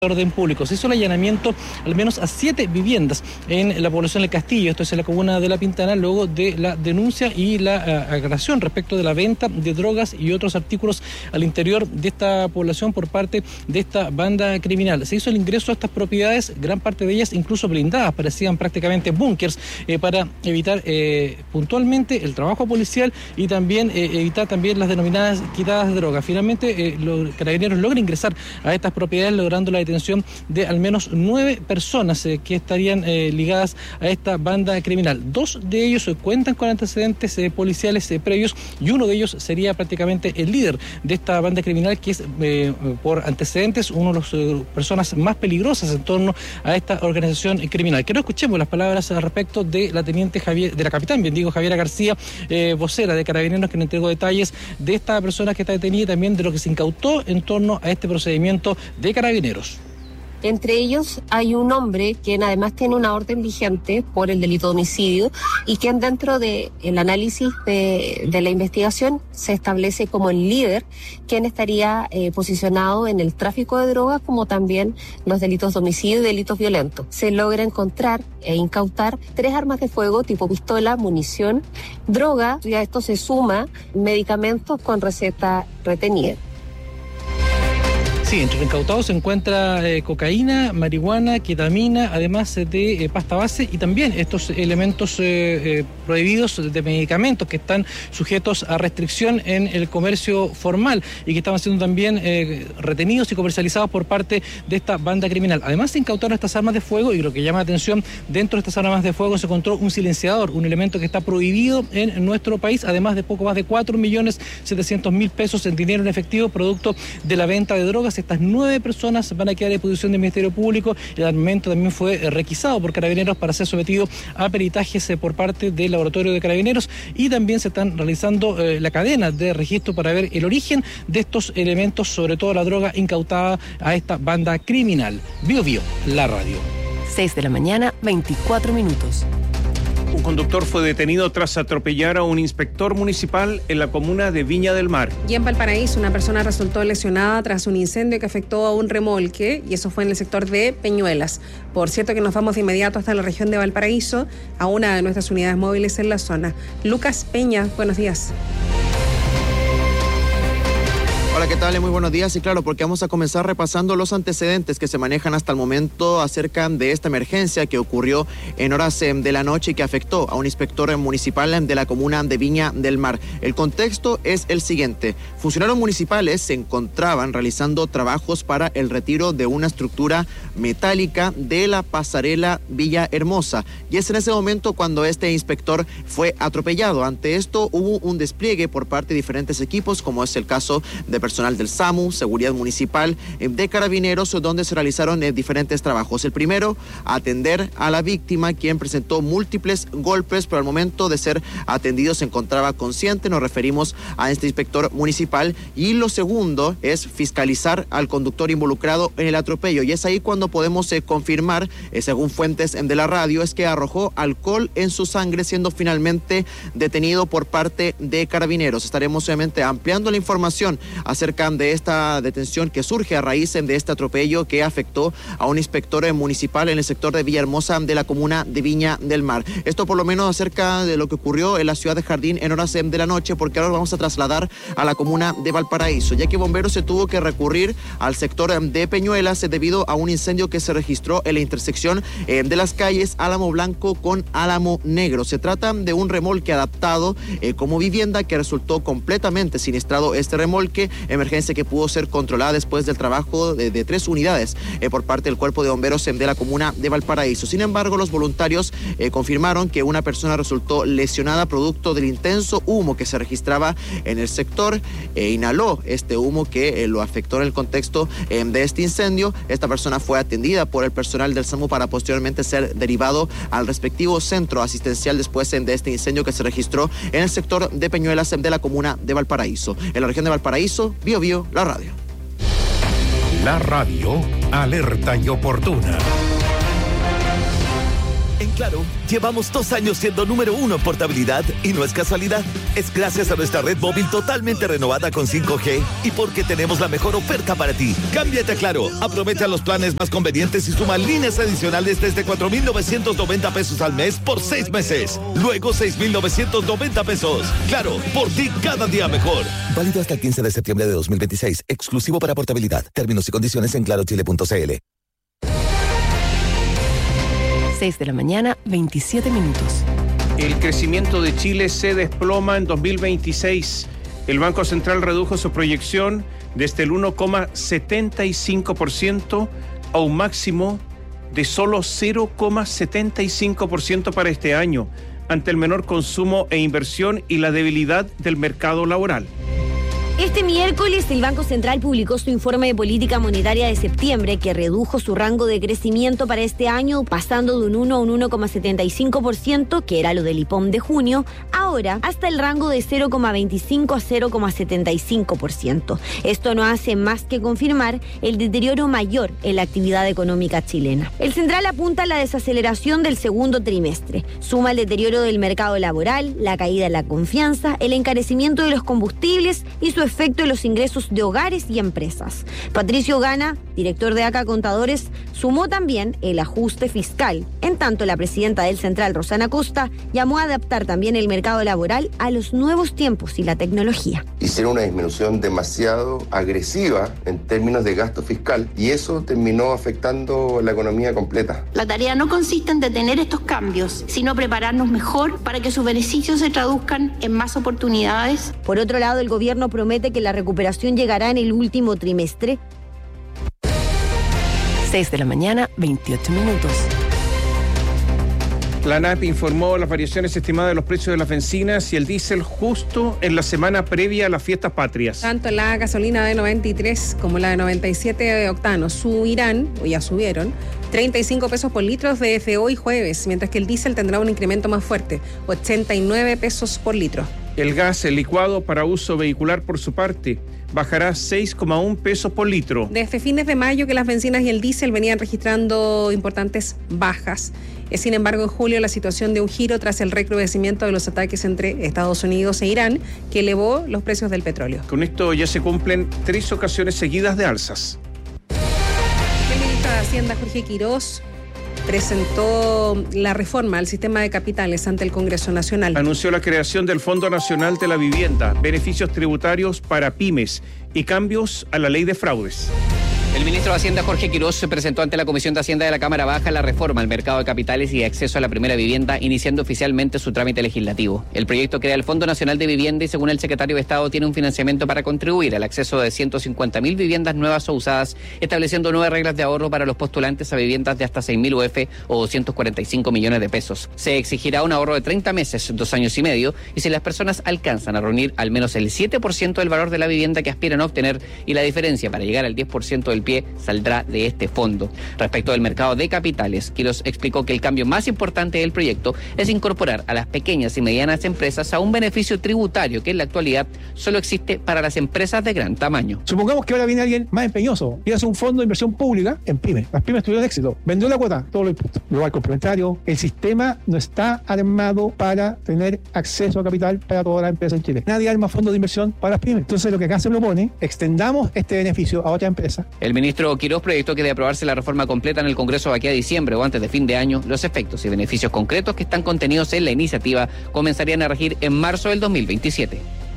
orden público. Se hizo el allanamiento al menos a 7 viviendas en la población del Castillo, esto es en la comuna de La Pintana, luego de la denuncia y la agresión respecto de la venta de drogas y otros artículos al interior de esta población por parte de esta banda criminal. Se hizo el ingreso a estas propiedades, gran parte de ellas incluso blindadas, parecían prácticamente búnkers, para evitar puntualmente el trabajo policial y también evitar también las denominadas quitadas de drogas. Finalmente, los carabineros logran ingresar a estas propiedades, logrando la detención de al menos 9 personas que estarían ligadas a esta banda criminal. 2 de ellos cuentan con antecedentes policiales previos y uno de ellos sería prácticamente el líder de esta banda criminal, que es por antecedentes una de las personas más peligrosas en torno a esta organización criminal. Quiero escuchemos las palabras al respecto de la teniente capitán Javiera García, vocera de Carabineros, que nos entregó detalles de esta persona que está detenida y también de lo que se incautó en torno a este procedimiento de Carabineros. Entre ellos hay un hombre quien además tiene una orden vigente por el delito de homicidio y quien dentro del análisis de la investigación se establece como el líder, quien estaría posicionado en el tráfico de drogas como también los delitos de homicidio y delitos violentos. Se logra encontrar e incautar 3 armas de fuego tipo pistola, munición, droga, y a esto se suma medicamentos con receta retenida. Sí, entre los incautados se encuentra cocaína, marihuana, ketamina, además de pasta base y también estos elementos prohibidos de medicamentos que están sujetos a restricción en el comercio formal y que estaban siendo también retenidos y comercializados por parte de esta banda criminal. Además se incautaron estas armas de fuego y lo que llama la atención, dentro de estas armas de fuego se encontró un silenciador, un elemento que está prohibido en nuestro país, además de poco más de 4.700.000 pesos en dinero en efectivo, producto de la venta de drogas. Estas 9 personas van a quedar en disposición del Ministerio Público. El armamento también fue requisado por Carabineros para ser sometido a peritajes por parte del laboratorio de Carabineros, y también se están realizando la cadena de registro para ver el origen de estos elementos, sobre todo la droga incautada a esta banda criminal. Bio Bio, la radio. 6 de la mañana, 24 minutos. Un conductor fue detenido tras atropellar a un inspector municipal en la comuna de Viña del Mar. Y en Valparaíso, una persona resultó lesionada tras un incendio que afectó a un remolque, y eso fue en el sector de Peñuelas. Por cierto que nos vamos de inmediato hasta la región de Valparaíso, a una de nuestras unidades móviles en la zona. Lucas Peña, buenos días. Hola, ¿qué tal? Muy buenos días. Y claro, porque vamos a comenzar repasando los antecedentes que se manejan hasta el momento acerca de esta emergencia que ocurrió en horas de la noche y que afectó a un inspector municipal de la comuna de Viña del Mar. El contexto es el siguiente. Funcionarios municipales se encontraban realizando trabajos para el retiro de una estructura metálica de la pasarela Villa Hermosa. Y es en ese momento cuando este inspector fue atropellado. Ante esto hubo un despliegue por parte de diferentes equipos, como es el caso de personal del SAMU, Seguridad Municipal, de Carabineros, donde se realizaron diferentes trabajos. El primero, atender a la víctima, quien presentó múltiples golpes, pero al momento de ser atendido se encontraba consciente. Nos referimos a este inspector municipal. Y lo segundo es fiscalizar al conductor involucrado en el atropello. Y es ahí cuando podemos confirmar, según fuentes de la radio, es que arrojó alcohol en su sangre, siendo finalmente detenido por parte de Carabineros. Estaremos obviamente ampliando la información acerca de esta detención que surge a raíz de este atropello que afectó a un inspector municipal en el sector de Villahermosa de la comuna de Viña del Mar. Esto por lo menos acerca de lo que ocurrió en la ciudad de Jardín en horas de la noche, porque ahora vamos a trasladar a la comuna de Valparaíso, ya que bomberos se tuvo que recurrir al sector de Peñuelas debido a un incendio que se registró en la intersección de las calles Álamo Blanco con Álamo Negro. Se trata de un remolque adaptado como vivienda que resultó completamente siniestrado este remolque, emergencia que pudo ser controlada después del trabajo de 3 unidades por parte del Cuerpo de Bomberos de la comuna de Valparaíso. Sin embargo, los voluntarios confirmaron que una persona resultó lesionada producto del intenso humo que se registraba en el sector. Inhaló este humo que lo afectó en el contexto de este incendio. Esta persona fue atendida por el personal del SAMU para posteriormente ser derivado al respectivo centro asistencial después de este incendio que se registró en el sector de Peñuelas de la comuna de Valparaíso. En la región de Valparaíso, Bio Bio, la radio. La radio, alerta y oportuna. En Claro, llevamos 2 años siendo número 1 en portabilidad y no es casualidad. Es gracias a nuestra red móvil totalmente renovada con 5G y porque tenemos la mejor oferta para ti. Cámbiate a Claro, aprovecha los planes más convenientes y suma líneas adicionales desde 4,990 pesos al mes por 6 meses. Luego 6,990 pesos. Claro, por ti cada día mejor. Válido hasta el 15 de septiembre de 2026. Exclusivo para portabilidad. Términos y condiciones en clarochile.cl. 6 de la mañana, 27 minutos. El crecimiento de Chile se desploma en 2026. El Banco Central redujo su proyección desde el 1,75% a un máximo de solo 0,75% para este año, ante el menor consumo e inversión y la debilidad del mercado laboral. Este miércoles el Banco Central publicó su informe de política monetaria de septiembre, que redujo su rango de crecimiento para este año, pasando de un 1 a un 1,75%, que era lo del IPOM de junio, ahora hasta el rango de 0,25 a 0,75%. Esto no hace más que confirmar el deterioro mayor en la actividad económica chilena. El Central apunta a la desaceleración del segundo trimestre, suma el deterioro del mercado laboral, la caída en la confianza, el encarecimiento de los combustibles y su efecto en los ingresos de hogares y empresas. Patricio Gana, director de ACA Contadores, sumó también el ajuste fiscal. En tanto, la presidenta del Central, Rosana Costa, llamó a adaptar también el mercado laboral a los nuevos tiempos y la tecnología. Hicieron una disminución demasiado agresiva en términos de gasto fiscal y eso terminó afectando la economía completa. La tarea no consiste en detener estos cambios, sino prepararnos mejor para que sus beneficios se traduzcan en más oportunidades. Por otro lado, el gobierno promete que la recuperación llegará en el último trimestre. 6 de la mañana, 28 minutos. La ANAP informó las variaciones estimadas de los precios de las bencinas y el diésel justo en la semana previa a las fiestas patrias. Tanto la gasolina de 93 como la de 97 octanos subirán, o ya subieron, 35 pesos por litro desde hoy jueves, mientras que el diésel tendrá un incremento más fuerte, 89 pesos por litro. El gas, el licuado para uso vehicular, por su parte, bajará 6,1 pesos por litro. Desde fines de mayo que las bencinas y el diésel venían registrando importantes bajas. Sin embargo, en julio la situación dio un giro tras el recrudecimiento de los ataques entre Estados Unidos e Irán, que elevó los precios del petróleo. Con esto ya se cumplen 3 ocasiones seguidas de alzas. El ministro de Hacienda, Jorge Quirós, presentó la reforma al sistema de capitales ante el Congreso Nacional. Anunció la creación del Fondo Nacional de la Vivienda, beneficios tributarios para pymes y cambios a la ley de fraudes. El ministro de Hacienda, Jorge Quirós, se presentó ante la Comisión de Hacienda de la Cámara Baja la reforma al mercado de capitales y acceso a la primera vivienda, iniciando oficialmente su trámite legislativo. El proyecto crea el Fondo Nacional de Vivienda y, según el secretario de Estado, tiene un financiamiento para contribuir al acceso de 150.000 viviendas nuevas o usadas, estableciendo nuevas reglas de ahorro para los postulantes a viviendas de hasta 6.000 UF o 245 millones de pesos. Se exigirá un ahorro de 30 meses, 2 años y medio, y si las personas alcanzan a reunir al menos el 7% del valor de la vivienda que aspiran a obtener, y la diferencia para llegar al 10% del pie saldrá de este fondo. Respecto del mercado de capitales, Quirós explicó que el cambio más importante del proyecto es incorporar a las pequeñas y medianas empresas a un beneficio tributario que en la actualidad solo existe para las empresas de gran tamaño. Supongamos que ahora viene alguien más empeñoso y hace un fondo de inversión pública en pymes. Las pymes tuvieron éxito, vendió la cuota, todo lo impuesto, lugar complementario. El sistema no está armado para tener acceso a capital para todas las empresas en Chile. Nadie arma fondos de inversión para las pymes. Entonces, lo que acá se propone, extendamos este beneficio a otra empresa. El ministro Quirós proyectó que de aprobarse la reforma completa en el Congreso de aquí a diciembre o antes de fin de año, los efectos y beneficios concretos que están contenidos en la iniciativa comenzarían a regir en marzo del 2027.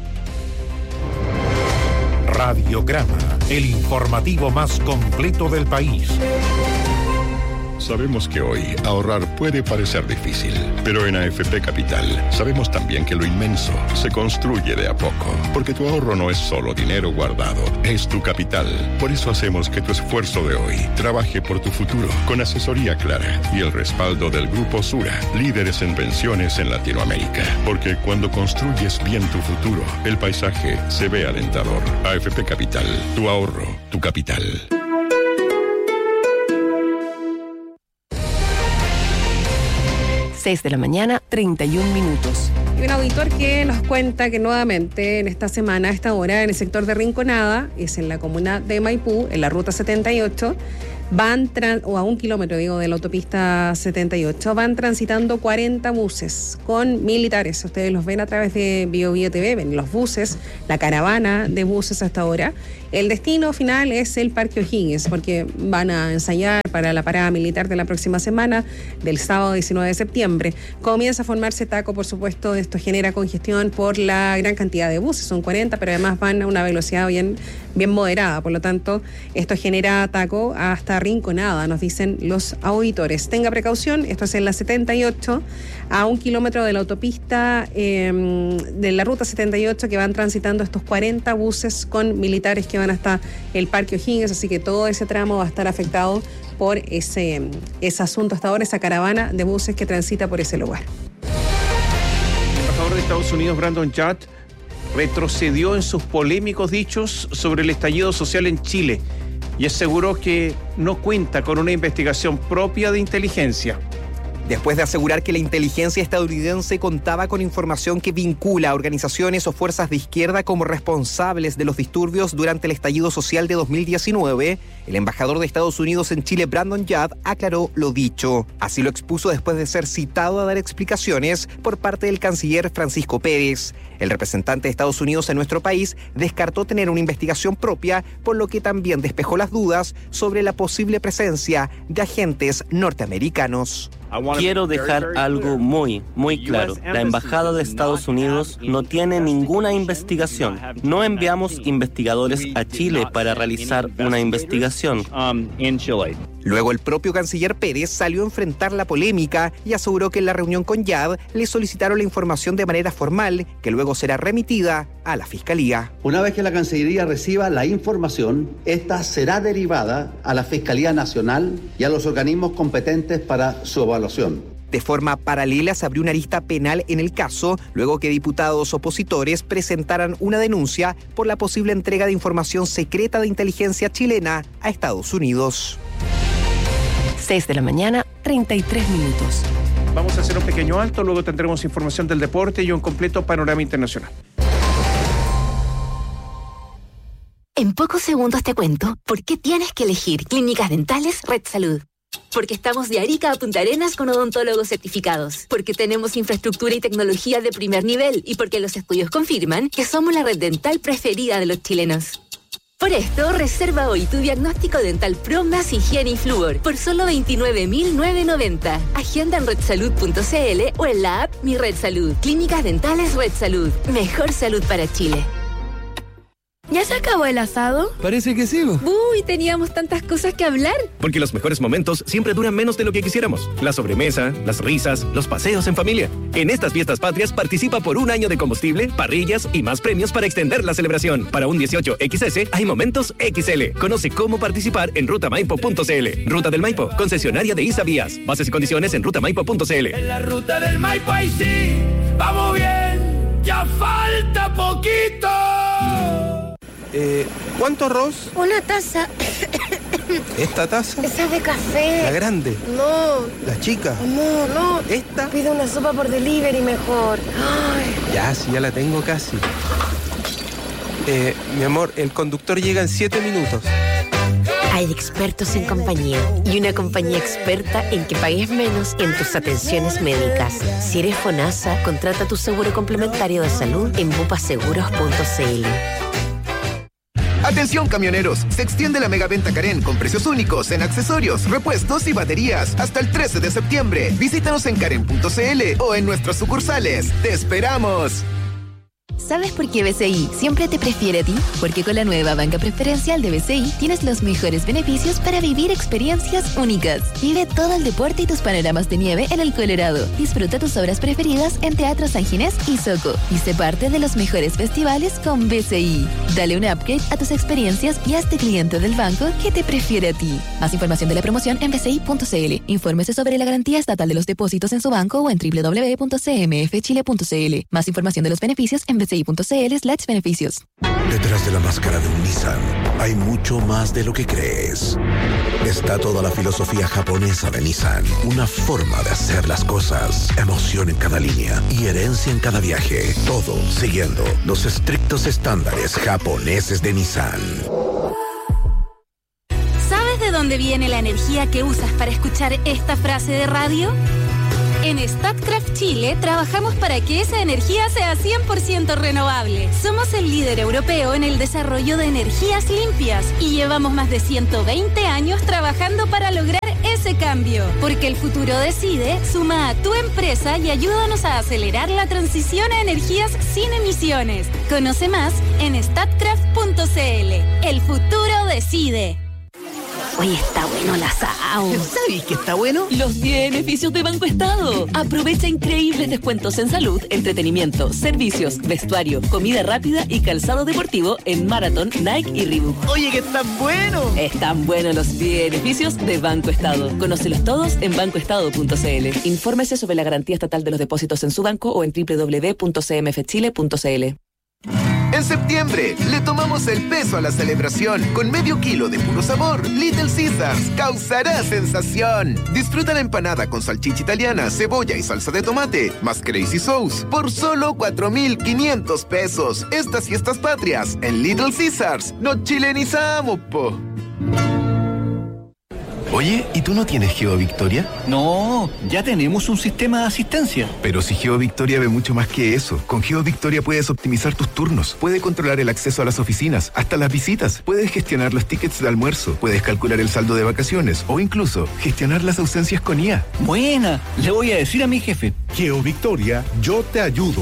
Radiograma, el informativo más completo del país. Sabemos que hoy ahorrar puede parecer difícil, pero en AFP Capital sabemos también que lo inmenso se construye de a poco, porque tu ahorro no es solo dinero guardado, es tu capital. Por eso hacemos que tu esfuerzo de hoy trabaje por tu futuro, con asesoría clara y el respaldo del Grupo Sura, líderes en pensiones en Latinoamérica. Porque cuando construyes bien tu futuro, el paisaje se ve alentador. AFP Capital, tu ahorro, tu capital. 6 de la mañana, 31 minutos. Y un auditor que nos cuenta que nuevamente en esta semana, a esta hora, en el sector de Rinconada, es en la comuna de Maipú, en la ruta 78, o a 1 kilómetro, de la autopista 78, van transitando 40 buses con militares. Ustedes los ven a través de BioBio TV, ven los buses, la caravana de buses hasta ahora. El destino final es el Parque O'Higgins, porque van a ensayar para la parada militar de la próxima semana, del sábado 19 de septiembre. Comienza a formarse taco, por supuesto, esto genera congestión por la gran cantidad de buses, son 40, pero además van a una velocidad bien moderada, por lo tanto, esto genera taco hasta Rinconada, nos dicen los auditores. Tenga precaución, esto es en la 78, a 1 kilómetro de la autopista, de la ruta 78, que van transitando estos 40 buses con militares que van hasta el Parque O'Higgins, así que todo ese tramo va a estar afectado por ese asunto hasta ahora, esa caravana de buses que transita por ese lugar. El embajador de Estados Unidos, Brandon Judd, retrocedió en sus polémicos dichos sobre el estallido social en Chile y aseguró que no cuenta con una investigación propia de inteligencia. Después de asegurar que la inteligencia estadounidense contaba con información que vincula a organizaciones o fuerzas de izquierda como responsables de los disturbios durante el estallido social de 2019, el embajador de Estados Unidos en Chile, Brandon Judd, aclaró lo dicho. Así lo expuso después de ser citado a dar explicaciones por parte del canciller Francisco Pérez. El representante de Estados Unidos en nuestro país descartó tener una investigación propia, por lo que también despejó las dudas sobre la posible presencia de agentes norteamericanos. Quiero dejar algo muy claro. La Embajada de Estados Unidos no tiene ninguna investigación. No enviamos investigadores a Chile para realizar una investigación. Luego el propio canciller Pérez salió a enfrentar la polémica y aseguró que en la reunión con Judd le solicitaron la información de manera formal, que luego será remitida a la Fiscalía. Una vez que la Cancillería reciba la información, esta será derivada a la Fiscalía Nacional y a los organismos competentes para su evaluación. De forma paralela se abrió una arista penal en el caso, luego que diputados opositores presentaran una denuncia por la posible entrega de información secreta de inteligencia chilena a Estados Unidos. 6 de la mañana, 33 minutos. Vamos a hacer un pequeño alto, luego tendremos información del deporte y un completo panorama internacional. En pocos segundos te cuento por qué tienes que elegir Clínicas Dentales Red Salud. Porque estamos de Arica a Punta Arenas con odontólogos certificados. Porque tenemos infraestructura y tecnología de primer nivel. Y porque los estudios confirman que somos la red dental preferida de los chilenos. Por esto, reserva hoy tu diagnóstico dental Pro más higiene y flúor por solo 29.990. Agenda en redsalud.cl o en la app Mi Red Salud. Clínicas Dentales Red Salud. Mejor salud para Chile. ¿Ya se acabó el asado? Parece que sí. Uy, teníamos tantas cosas que hablar. Porque los mejores momentos siempre duran menos de lo que quisiéramos. La sobremesa, las risas, los paseos en familia. En estas fiestas patrias participa por 1 año de combustible, parrillas y más premios para extender la celebración. Para un 18XS hay momentos XL. Conoce cómo participar en rutamaipo.cl. Ruta del Maipo, concesionaria de ISA Vías. Bases y condiciones en rutamaipo.cl. En la ruta del Maipo ahí sí, vamos bien, ya falta poquito. ¿Cuánto arroz? Una taza. ¿Esta taza? Esa de café. ¿La grande? No. ¿La chica? No. ¿Esta? Pido una sopa por delivery mejor. Ay. Ya la tengo casi. Mi amor, el conductor llega en 7 minutos. Hay expertos en compañía y una compañía experta en que pagues menos en tus atenciones médicas. Si eres FONASA, contrata tu seguro complementario de salud en bupaseguros.cl. Atención camioneros, se extiende la megaventa Karen con precios únicos en accesorios, repuestos y baterías hasta el 13 de septiembre. Visítanos en karen.cl o en nuestras sucursales. ¡Te esperamos! ¿Sabes por qué BCI siempre te prefiere a ti? Porque con la nueva banca preferencial de BCI tienes los mejores beneficios para vivir experiencias únicas. Vive todo el deporte y tus panoramas de nieve en el Colorado. Disfruta tus obras preferidas en Teatro San Ginés y Soco. Y sé parte de los mejores festivales con BCI. Dale un upgrade a tus experiencias y hazte cliente del banco que te prefiere a ti. Más información de la promoción en bci.cl. Infórmese sobre la garantía estatal de los depósitos en su banco o en www.cmfchile.cl. Más información de los beneficios en bci.cl/beneficios. Detrás de la máscara de un Nissan hay mucho más de lo que crees. Está toda la filosofía japonesa de Nissan, una forma de hacer las cosas, emoción en cada línea y herencia en cada viaje, todo siguiendo los estrictos estándares japoneses de Nissan. ¿Sabes de dónde dónde viene la energía que usas para escuchar esta frase de radio? En Statkraft Chile trabajamos para que esa energía sea 100% renovable. Somos el líder europeo en el desarrollo de energías limpias y llevamos más de 120 años trabajando para lograr ese cambio. Porque el futuro decide, suma a tu empresa y ayúdanos a acelerar la transición a energías sin emisiones. Conoce más en statkraft.cl. El futuro decide. Oye, está bueno el asado. ¿Sabéis que está bueno? Los beneficios de Banco Estado. Aprovecha increíbles descuentos en salud, entretenimiento, servicios, vestuario, comida rápida y calzado deportivo en Marathon, Nike y Reebok. Oye, que están buenos. Están buenos los beneficios de Banco Estado. Conócelos todos en bancoestado.cl. Infórmese sobre la garantía estatal de los depósitos en su banco o en www.cmfchile.cl. En septiembre, le tomamos el peso a la celebración con medio kilo de puro sabor. Little Caesars causará sensación. Disfruta la empanada con salchicha italiana, cebolla y salsa de tomate, más Crazy Sauce, por solo 4,500 pesos. Estas fiestas patrias, en Little Caesars, nos chilenizamos, po. Oye, ¿y tú no tienes GeoVictoria? No, ya tenemos un sistema de asistencia. Pero si GeoVictoria ve mucho más que eso. Con GeoVictoria puedes optimizar tus turnos, puedes controlar el acceso a las oficinas, hasta las visitas, puedes gestionar los tickets de almuerzo, puedes calcular el saldo de vacaciones o incluso gestionar las ausencias con IA. Buena, le voy a decir a mi jefe. GeoVictoria, yo te ayudo.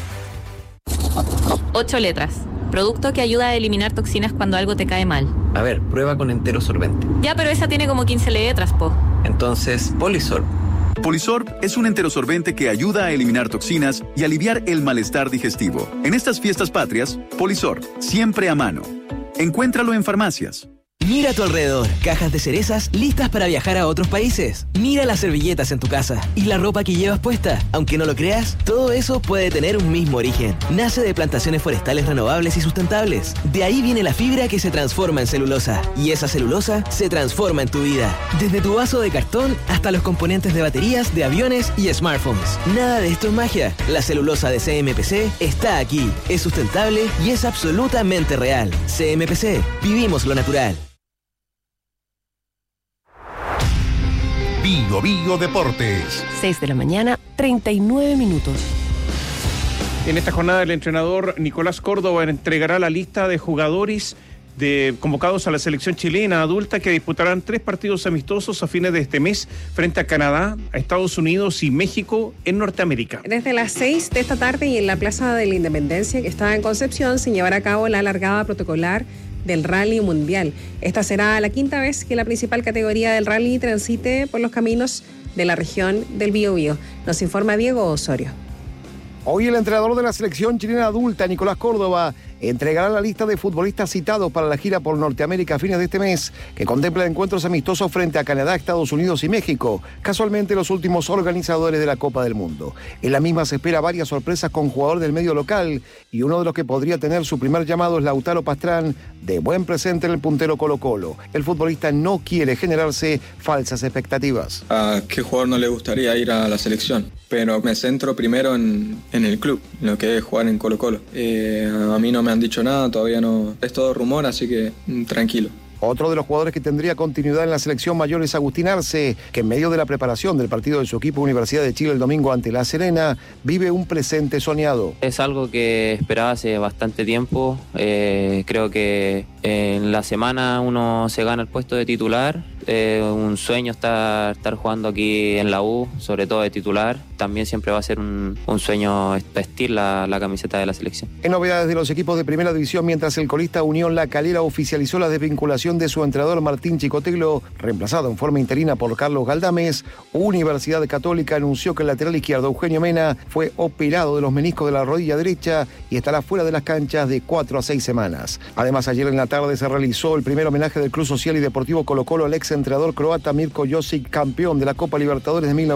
8 letras. Producto que ayuda a eliminar toxinas cuando algo te cae mal. A ver, prueba con entero sorbente. Ya, pero esa tiene como 15 letras, po. Entonces, Polisorb. Polisorb es un enterosorbente que ayuda a eliminar toxinas y aliviar el malestar digestivo. En estas fiestas patrias, Polisorb, siempre a mano. Encuéntralo en farmacias. Mira a tu alrededor, cajas de cerezas listas para viajar a otros países. Mira las servilletas en tu casa y la ropa que llevas puesta. Aunque no lo creas, todo eso puede tener un mismo origen. Nace de plantaciones forestales renovables y sustentables. De ahí viene la fibra que se transforma en celulosa. Y esa celulosa se transforma en tu vida. Desde tu vaso de cartón hasta los componentes de baterías, de aviones y smartphones. Nada de esto es magia. La celulosa de CMPC está aquí. Es sustentable y es absolutamente real. CMPC, vivimos lo natural. Bio Bio Deportes. 6 de la mañana, 39 minutos. En esta jornada el entrenador Nicolás Córdoba entregará la lista de jugadores convocados a la selección chilena adulta que disputarán 3 partidos amistosos a fines de este mes frente a Canadá, a Estados Unidos y México en Norteamérica. Desde las 6 de esta tarde y en la Plaza de la Independencia, que está en Concepción, se llevará a cabo la largada protocolar del Rally Mundial. Esta será la 5ª vez que la principal categoría del rally transite por los caminos de la región del Biobío. Nos informa Diego Osorio. Hoy el entrenador de la selección chilena adulta, Nicolás Córdoba, entregará la lista de futbolistas citados para la gira por Norteamérica a fines de este mes, que contempla encuentros amistosos frente a Canadá, Estados Unidos y México, casualmente los últimos organizadores de la Copa del Mundo. En la misma se espera varias sorpresas con jugadores del medio local, y uno de los que podría tener su primer llamado es Lautaro Pastrán, de buen presente en el puntero Colo-Colo. El futbolista no quiere generarse falsas expectativas. ¿A qué jugador no le gustaría ir a la selección? Pero me centro primero en el club, en lo que es jugar en Colo-Colo. A mí no me han dicho nada, todavía no. Es todo rumor, así que tranquilo. Otro de los jugadores que tendría continuidad en la selección mayor es Agustín Arce, que en medio de la preparación del partido de su equipo Universidad de Chile el domingo ante La Serena, vive un presente soñado. Es algo que esperaba hace bastante tiempo. Creo que en la semana uno se gana el puesto de titular. Un sueño estar jugando aquí en la U, sobre todo de titular. También siempre va a ser un sueño vestir la camiseta de la selección. En novedades de los equipos de primera división, mientras el colista Unión La Calera oficializó la desvinculación de su entrenador Martín Chicoteglo, reemplazado en forma interina por Carlos Galdames, Universidad Católica anunció que el lateral izquierdo Eugenio Mena fue operado de los meniscos de la rodilla derecha y estará fuera de las canchas de 4 a 6 semanas. Además, ayer en la tarde se realizó el primer homenaje del Club Social y Deportivo Colo-Colo al ex entrenador croata Mirko Josic, campeón de la Copa Libertadores de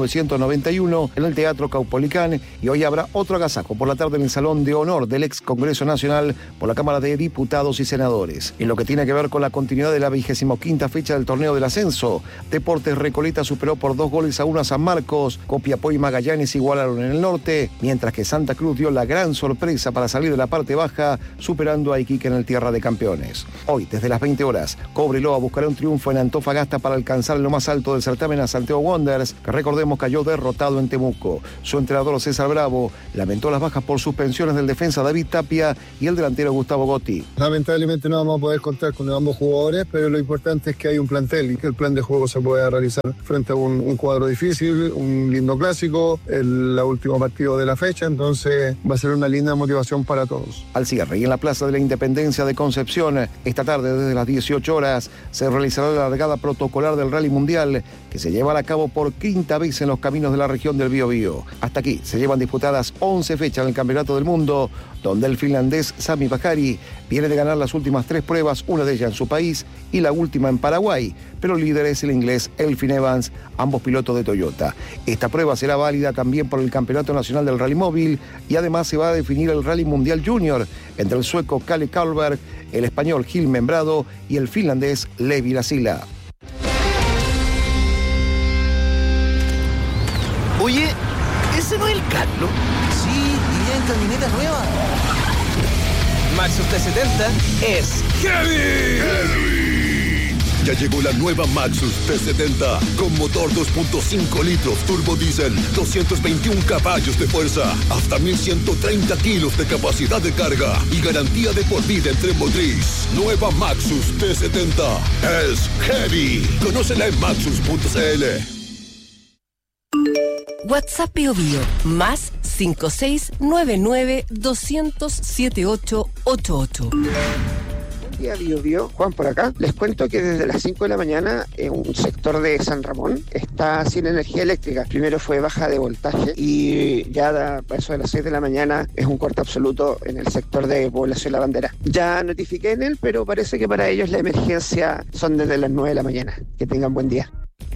1991 en el Teatro Caupolicán, y hoy habrá otro agasajo por la tarde en el Salón de Honor del ex Congreso Nacional por la Cámara de Diputados y Senadores. En lo que tiene que ver con la continuidad de la 25ª fecha del torneo del ascenso, Deportes Recoleta superó por 2-1 a San Marcos, Copiapó y Magallanes igualaron en el norte, mientras que Santa Cruz dio la gran sorpresa para salir de la parte baja, superando a Iquique en el Tierra de Campeones. Hoy, desde las 20 horas, Cobreloa buscará un triunfo en Antofagasta basta para alcanzar lo más alto del certamen a Santiago Wanderers, que recordemos cayó derrotado en Temuco. Su entrenador César Bravo lamentó las bajas por suspensiones del defensa David Tapia y el delantero Gustavo Gotti. Lamentablemente no vamos a poder contar con ambos jugadores, pero lo importante es que hay un plantel y que el plan de juego se pueda realizar frente a un cuadro difícil, un lindo clásico, el último partido de la fecha, entonces va a ser una linda motivación para todos. Al cierre y en la Plaza de la Independencia de Concepción, esta tarde desde las 18 horas se realizará la largada protocolar del Rally Mundial que se llevará a cabo por quinta vez en los caminos de la región del Biobío. Hasta aquí se llevan disputadas 11 fechas en el Campeonato del Mundo, donde el finlandés Sami Bakari viene de ganar las últimas 3 pruebas, una de ellas en su país y la última en Paraguay, pero el líder es el inglés Elfyn Evans, ambos pilotos de Toyota. Esta prueba será válida también por el Campeonato Nacional del Rally Móvil y además se va a definir el Rally Mundial Junior entre el sueco Kalle Karlberg, el español Gil Membrado y el finlandés Levi Lasila. Oye, ¿ese no es el Carlos? Sí, iría en camioneta nueva. Maxus T70 es ¡Heavy! Ya llegó la nueva Maxus T70 con motor 2.5 litros turbo diésel, 221 caballos de fuerza, hasta 1130 kilos de capacidad de carga y garantía de por vida en tren motriz. Nueva Maxus T70 es Heavy. Conócela en maxus.cl. WhatsApp BioBio más 5699-200-7888. Buen día, BioBio. Juan por acá. Les cuento que desde las 5 de la mañana un sector de San Ramón está sin energía eléctrica. Primero fue baja de voltaje y ya a eso de las 6 de la mañana es un corte absoluto en el sector de Población La Bandera. Ya notifiqué en él, pero parece que para ellos la emergencia son desde las 9 de la mañana. Que tengan buen día.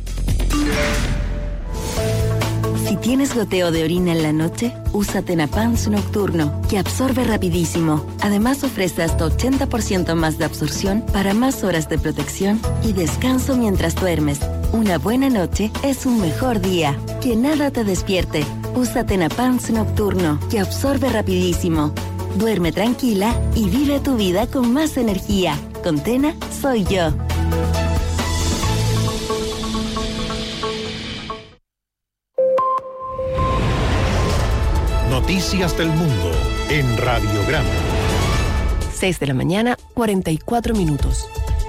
Si tienes goteo de orina en la noche, usa Tenapans Nocturno, que absorbe rapidísimo. Además ofrece hasta 80% más de absorción para más horas de protección y descanso mientras duermes. Una buena noche es un mejor día. Que nada te despierte. Usa Tenapans Nocturno, que absorbe rapidísimo. Duerme tranquila y vive tu vida con más energía. Con Tena, soy yo. Noticias del Mundo en Radiograma. 6 de la mañana, 44 minutos.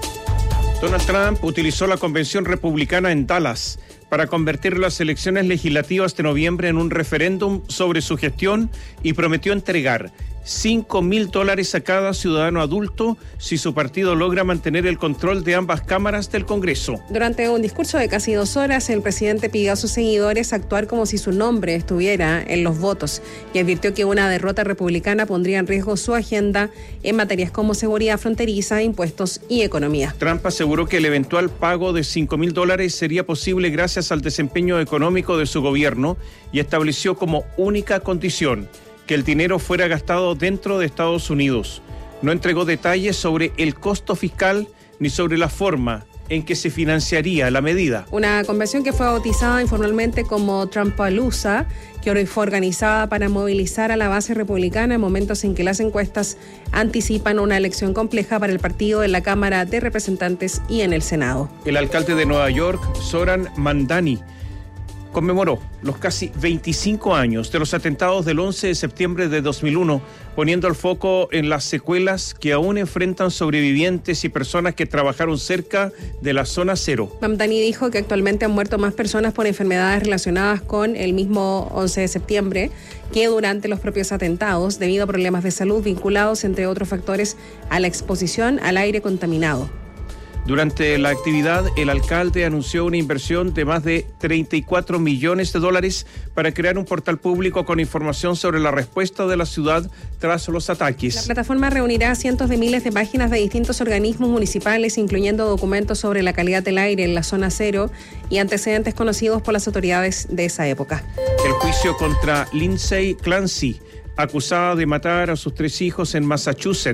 Donald Trump utilizó la convención republicana en Dallas para convertir las elecciones legislativas de noviembre en un referéndum sobre su gestión y prometió entregar $5,000 a cada ciudadano adulto si su partido logra mantener el control de ambas cámaras del Congreso. Durante un discurso de casi 2 horas, el presidente pidió a sus seguidores actuar como si su nombre estuviera en los votos y advirtió que una derrota republicana pondría en riesgo su agenda en materias como seguridad fronteriza, impuestos y economía. Trump aseguró que el eventual pago de $5,000 sería posible gracias al desempeño económico de su gobierno y estableció como única condición que el dinero fuera gastado dentro de Estados Unidos. No entregó detalles sobre el costo fiscal ni sobre la forma en que se financiaría la medida. Una convención que fue bautizada informalmente como Trumpalooza, que hoy fue organizada para movilizar a la base republicana en momentos en que las encuestas anticipan una elección compleja para el partido en la Cámara de Representantes y en el Senado. El alcalde de Nueva York, Zoran Mandani, conmemoró los casi 25 años de los atentados del 11 de septiembre de 2001, poniendo el foco en las secuelas que aún enfrentan sobrevivientes y personas que trabajaron cerca de la zona cero. Mamdani dijo que actualmente han muerto más personas por enfermedades relacionadas con el mismo 11 de septiembre que durante los propios atentados, debido a problemas de salud vinculados, entre otros factores, a la exposición al aire contaminado. Durante la actividad, el alcalde anunció una inversión de más de $34 millones para crear un portal público con información sobre la respuesta de la ciudad tras los ataques. La plataforma reunirá cientos de miles de páginas de distintos organismos municipales, incluyendo documentos sobre la calidad del aire en la zona cero y antecedentes conocidos por las autoridades de esa época. El juicio contra Lindsay Clancy, acusada de matar a sus 3 hijos en Massachusetts,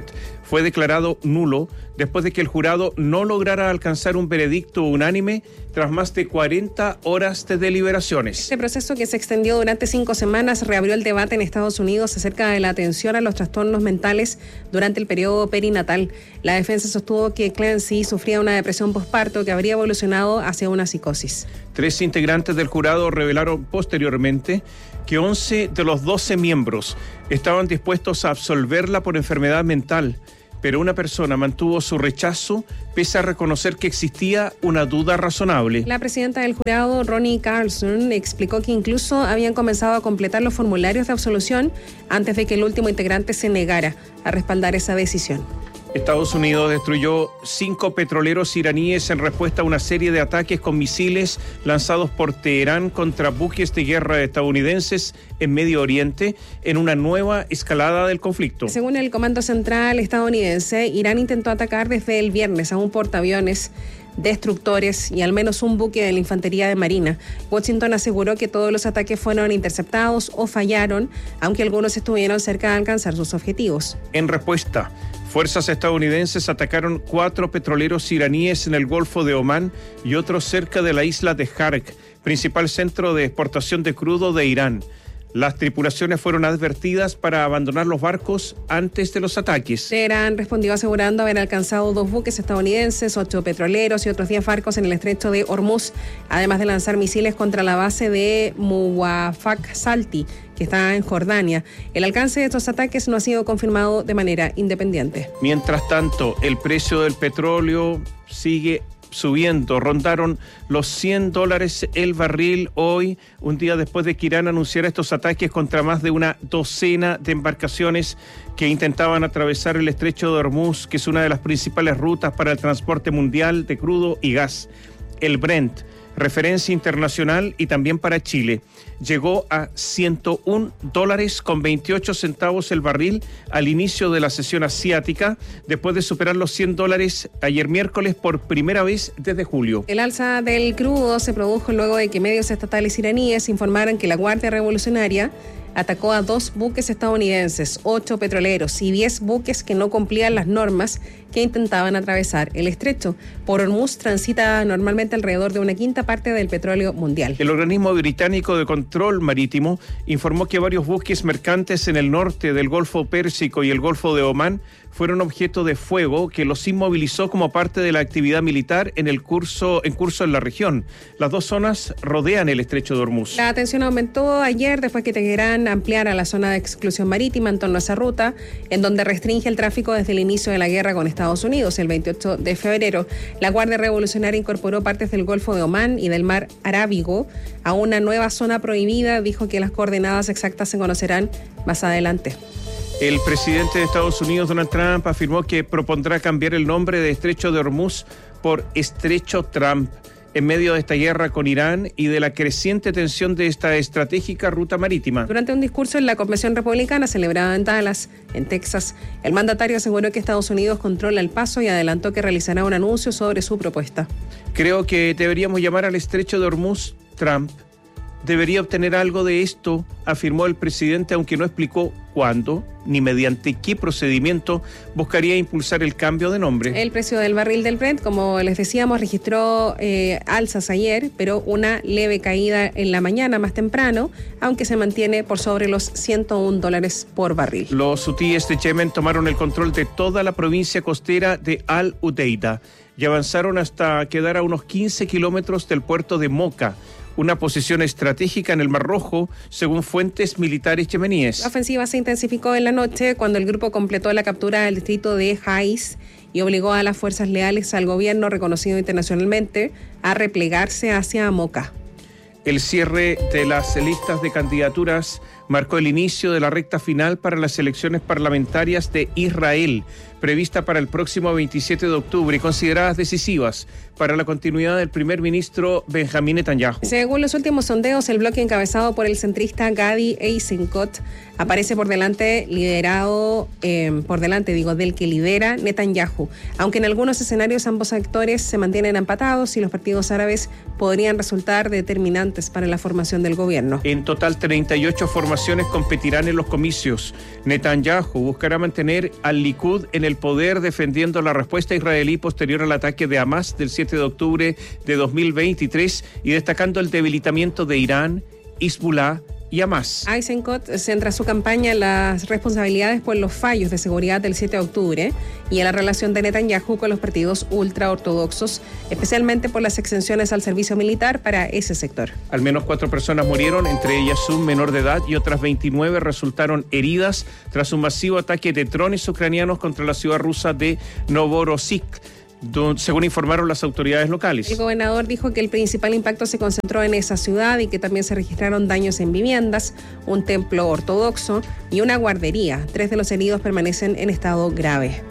fue declarado nulo después de que el jurado no lograra alcanzar un veredicto unánime tras más de 40 horas de deliberaciones. Este proceso, que se extendió durante 5 semanas, reabrió el debate en Estados Unidos acerca de la atención a los trastornos mentales durante el periodo perinatal. La defensa sostuvo que Clancy sufría una depresión posparto que habría evolucionado hacia una psicosis. 3 integrantes del jurado revelaron posteriormente que 11 de los 12 miembros estaban dispuestos a absolverla por enfermedad mental, pero una persona mantuvo su rechazo pese a reconocer que existía una duda razonable. La presidenta del jurado, Ronnie Carlson, explicó que incluso habían comenzado a completar los formularios de absolución antes de que el último integrante se negara a respaldar esa decisión. Estados Unidos destruyó 5 petroleros iraníes en respuesta a una serie de ataques con misiles lanzados por Teherán contra buques de guerra estadounidenses en Medio Oriente en una nueva escalada del conflicto. Según el Comando Central estadounidense, Irán intentó atacar desde el viernes a un portaaviones, destructores y al menos un buque de la Infantería de Marina. Washington aseguró que todos los ataques fueron interceptados o fallaron, aunque algunos estuvieron cerca de alcanzar sus objetivos. En respuesta, fuerzas estadounidenses atacaron 4 petroleros iraníes en el Golfo de Omán y otros cerca de la isla de Jark, principal centro de exportación de crudo de Irán. Las tripulaciones fueron advertidas para abandonar los barcos antes de los ataques. Teherán respondió asegurando haber alcanzado 2 buques estadounidenses, 8 petroleros y otros 10 barcos en el estrecho de Hormuz, además de lanzar misiles contra la base de Muwafaq Salti, que está en Jordania. El alcance de estos ataques no ha sido confirmado de manera independiente. Mientras tanto, el precio del petróleo sigue subiendo. Rondaron los $100 el barril hoy, un día después de que Irán anunciara estos ataques contra más de una docena de embarcaciones que intentaban atravesar el estrecho de Hormuz, que es una de las principales rutas para el transporte mundial de crudo y gas. El Brent, referencia internacional y también para Chile, llegó a $101.28 el barril al inicio de la sesión asiática, después de superar los $100 ayer miércoles por primera vez desde julio. El alza del crudo se produjo luego de que medios estatales iraníes informaran que la Guardia Revolucionaria atacó a 2 buques estadounidenses, 8 petroleros y 10 buques que no cumplían las normas que intentaban atravesar el estrecho. Por Hormuz transita normalmente alrededor de 1/5 parte del petróleo mundial. El organismo británico de control marítimo informó que varios buques mercantes en el norte del Golfo Pérsico y el Golfo de Omán fueron objeto de fuego que los inmovilizó como parte de la actividad militar en curso en la región. Las 2 zonas rodean el estrecho de Hormuz. La tensión aumentó ayer después que Teherán ampliara la zona de exclusión marítima en torno a esa ruta, en donde restringe el tráfico desde el inicio de la guerra con Estados Unidos. El 28 de febrero, la Guardia Revolucionaria incorporó partes del Golfo de Omán y del Mar Arábigo a una nueva zona prohibida. Dijo que las coordenadas exactas se conocerán más adelante. El presidente de Estados Unidos, Donald Trump, afirmó que propondrá cambiar el nombre de Estrecho de Hormuz por Estrecho Trump, en medio de esta guerra con Irán y de la creciente tensión de esta estratégica ruta marítima. Durante un discurso en la Convención Republicana celebrada en Dallas, en Texas, el mandatario aseguró que Estados Unidos controla el paso y adelantó que realizará un anuncio sobre su propuesta. Creo que deberíamos llamar al Estrecho de Hormuz Trump. Debería obtener algo de esto, afirmó el presidente, aunque no explicó cuándo ni mediante qué procedimiento buscaría impulsar el cambio de nombre. El precio del barril del Brent, como les decíamos, registró alzas ayer, pero una leve caída en la mañana más temprano, aunque se mantiene por sobre los $101 por barril. Los hutíes de Yemen tomaron el control de toda la provincia costera de Al Udeida y avanzaron hasta quedar a unos 15 kilómetros del puerto de Moca, una posición estratégica en el Mar Rojo, según fuentes militares yemeníes. La ofensiva se intensificó en la noche cuando el grupo completó la captura del distrito de Haiz y obligó a las fuerzas leales al gobierno reconocido internacionalmente a replegarse hacia Moca. El cierre de las listas de candidaturas marcó el inicio de la recta final para las elecciones parlamentarias de Israel, prevista para el próximo 27 de octubre y consideradas decisivas para la continuidad del primer ministro Benjamín Netanyahu. Según los últimos sondeos, el bloque encabezado por el centrista Gadi Eisenkot aparece por delante del que lidera Netanyahu, aunque en algunos escenarios ambos actores se mantienen empatados y los partidos árabes podrían resultar determinantes para la formación del gobierno. En total, 38 formaciones formaciones competirán en los comicios. Netanyahu buscará mantener al Likud en el poder defendiendo la respuesta israelí posterior al ataque de Hamas del 7 de octubre de 2023 y destacando el debilitamiento de Irán, Hezbollah y Hamas. Eisenkot centra su campaña en las responsabilidades por los fallos de seguridad del 7 de octubre y en la relación de Netanyahu con los partidos ultraortodoxos, especialmente por las exenciones al servicio militar para ese sector. Al menos 4 personas murieron, entre ellas un menor de edad, y otras 29 resultaron heridas tras un masivo ataque de drones ucranianos contra la ciudad rusa de Novorossiysk, según informaron las autoridades locales. El gobernador dijo que el principal impacto se concentró en esa ciudad y que también se registraron daños en viviendas, un templo ortodoxo y una guardería. 3 de los heridos permanecen en estado grave.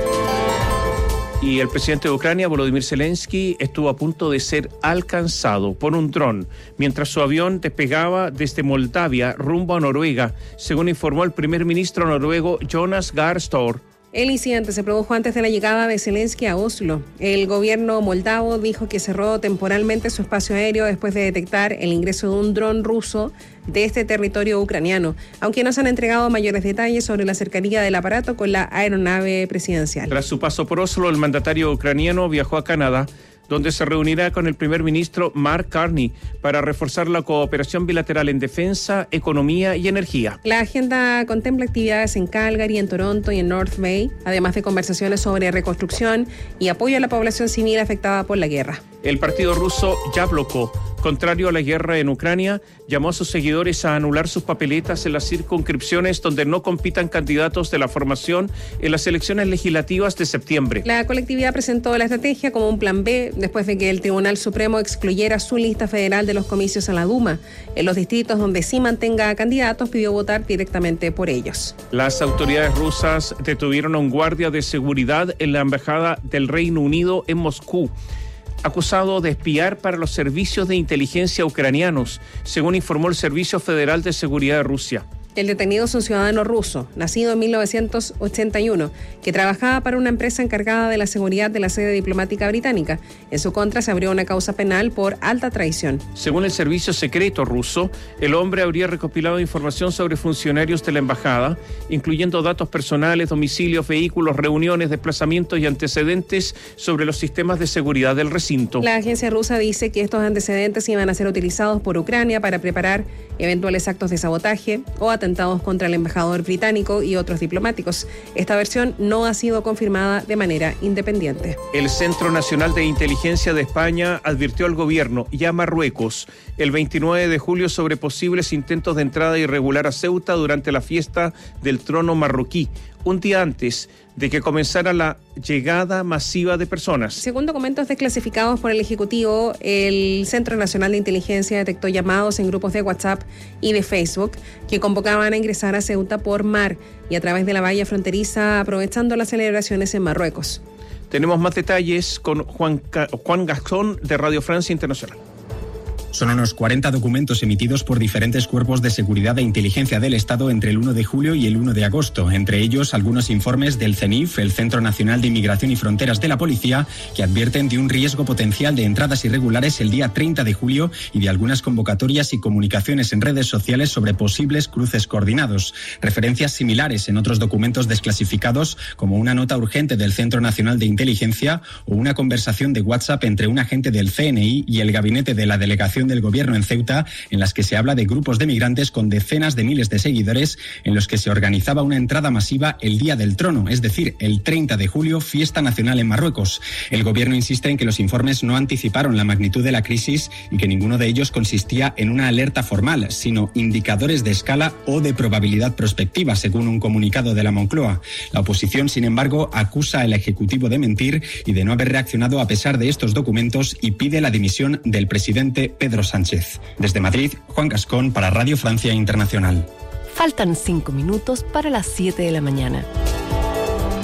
Y el presidente de Ucrania, Volodymyr Zelensky, estuvo a punto de ser alcanzado por un dron mientras su avión despegaba desde Moldavia rumbo a Noruega, según informó el primer ministro noruego Jonas Gahr Støre. El incidente se produjo antes de la llegada de Zelensky a Oslo. El gobierno moldavo dijo que cerró temporalmente su espacio aéreo después de detectar el ingreso de un dron ruso de este territorio ucraniano, aunque no se han entregado mayores detalles sobre la cercanía del aparato con la aeronave presidencial. Tras su paso por Oslo, el mandatario ucraniano viajó a Canadá, donde se reunirá con el primer ministro Mark Carney para reforzar la cooperación bilateral en defensa, economía y energía. La agenda contempla actividades en Calgary, en Toronto y en North Bay, además de conversaciones sobre reconstrucción y apoyo a la población civil afectada por la guerra. El partido ruso Yabloko, contrario a la guerra en Ucrania, llamó a sus seguidores a anular sus papeletas en las circunscripciones donde no compitan candidatos de la formación en las elecciones legislativas de septiembre. La colectividad presentó la estrategia como un plan B después de que el Tribunal Supremo excluyera su lista federal de los comicios a la Duma. En los distritos donde sí mantenga candidatos, pidió votar directamente por ellos. Las autoridades rusas detuvieron a un guardia de seguridad en la Embajada del Reino Unido en Moscú, acusado de espiar para los servicios de inteligencia ucranianos, según informó el Servicio Federal de Seguridad de Rusia. El detenido es un ciudadano ruso, nacido en 1981, que trabajaba para una empresa encargada de la seguridad de la sede diplomática británica. En su contra se abrió una causa penal por alta traición. Según el servicio secreto ruso, el hombre habría recopilado información sobre funcionarios de la embajada, incluyendo datos personales, domicilios, vehículos, reuniones, desplazamientos y antecedentes sobre los sistemas de seguridad del recinto. La agencia rusa dice que estos antecedentes iban a ser utilizados por Ucrania para preparar eventuales actos de sabotaje o atentados contra el embajador británico y otros diplomáticos. Esta versión no ha sido confirmada de manera independiente. El Centro Nacional de Inteligencia de España advirtió al gobierno y a Marruecos el 29 de julio sobre posibles intentos de entrada irregular a Ceuta durante la fiesta del trono marroquí, un día antes de que comenzara la llegada masiva de personas. Según documentos desclasificados por el Ejecutivo, el Centro Nacional de Inteligencia detectó llamados en grupos de WhatsApp y de Facebook que convocaban a ingresar a Ceuta por mar y a través de la valla fronteriza, aprovechando las celebraciones en Marruecos. Tenemos más detalles con Juan Gascón de Radio Francia Internacional. Son unos 40 documentos emitidos por diferentes cuerpos de seguridad e inteligencia del Estado entre el 1 de julio y el 1 de agosto. Entre ellos, algunos informes del CENIF, el Centro Nacional de Inmigración y Fronteras de la Policía, que advierten de un riesgo potencial de entradas irregulares el día 30 de julio y de algunas convocatorias y comunicaciones en redes sociales sobre posibles cruces coordinados. Referencias similares en otros documentos desclasificados, como una nota urgente del Centro Nacional de Inteligencia o una conversación de WhatsApp entre un agente del CNI y el gabinete de la delegación del gobierno en Ceuta, en las que se habla de grupos de migrantes con decenas de miles de seguidores, en los que se organizaba una entrada masiva el Día del Trono, es decir, el 30 de julio, fiesta nacional en Marruecos. El gobierno insiste en que los informes no anticiparon la magnitud de la crisis y que ninguno de ellos consistía en una alerta formal, sino indicadores de escala o de probabilidad prospectiva, según un comunicado de la Moncloa. La oposición, sin embargo, acusa al Ejecutivo de mentir y de no haber reaccionado a pesar de estos documentos y pide la dimisión del presidente Pedro Sánchez. Desde Madrid, Juan Gascón para Radio Francia Internacional. Faltan 5 minutos para las 7 de la mañana.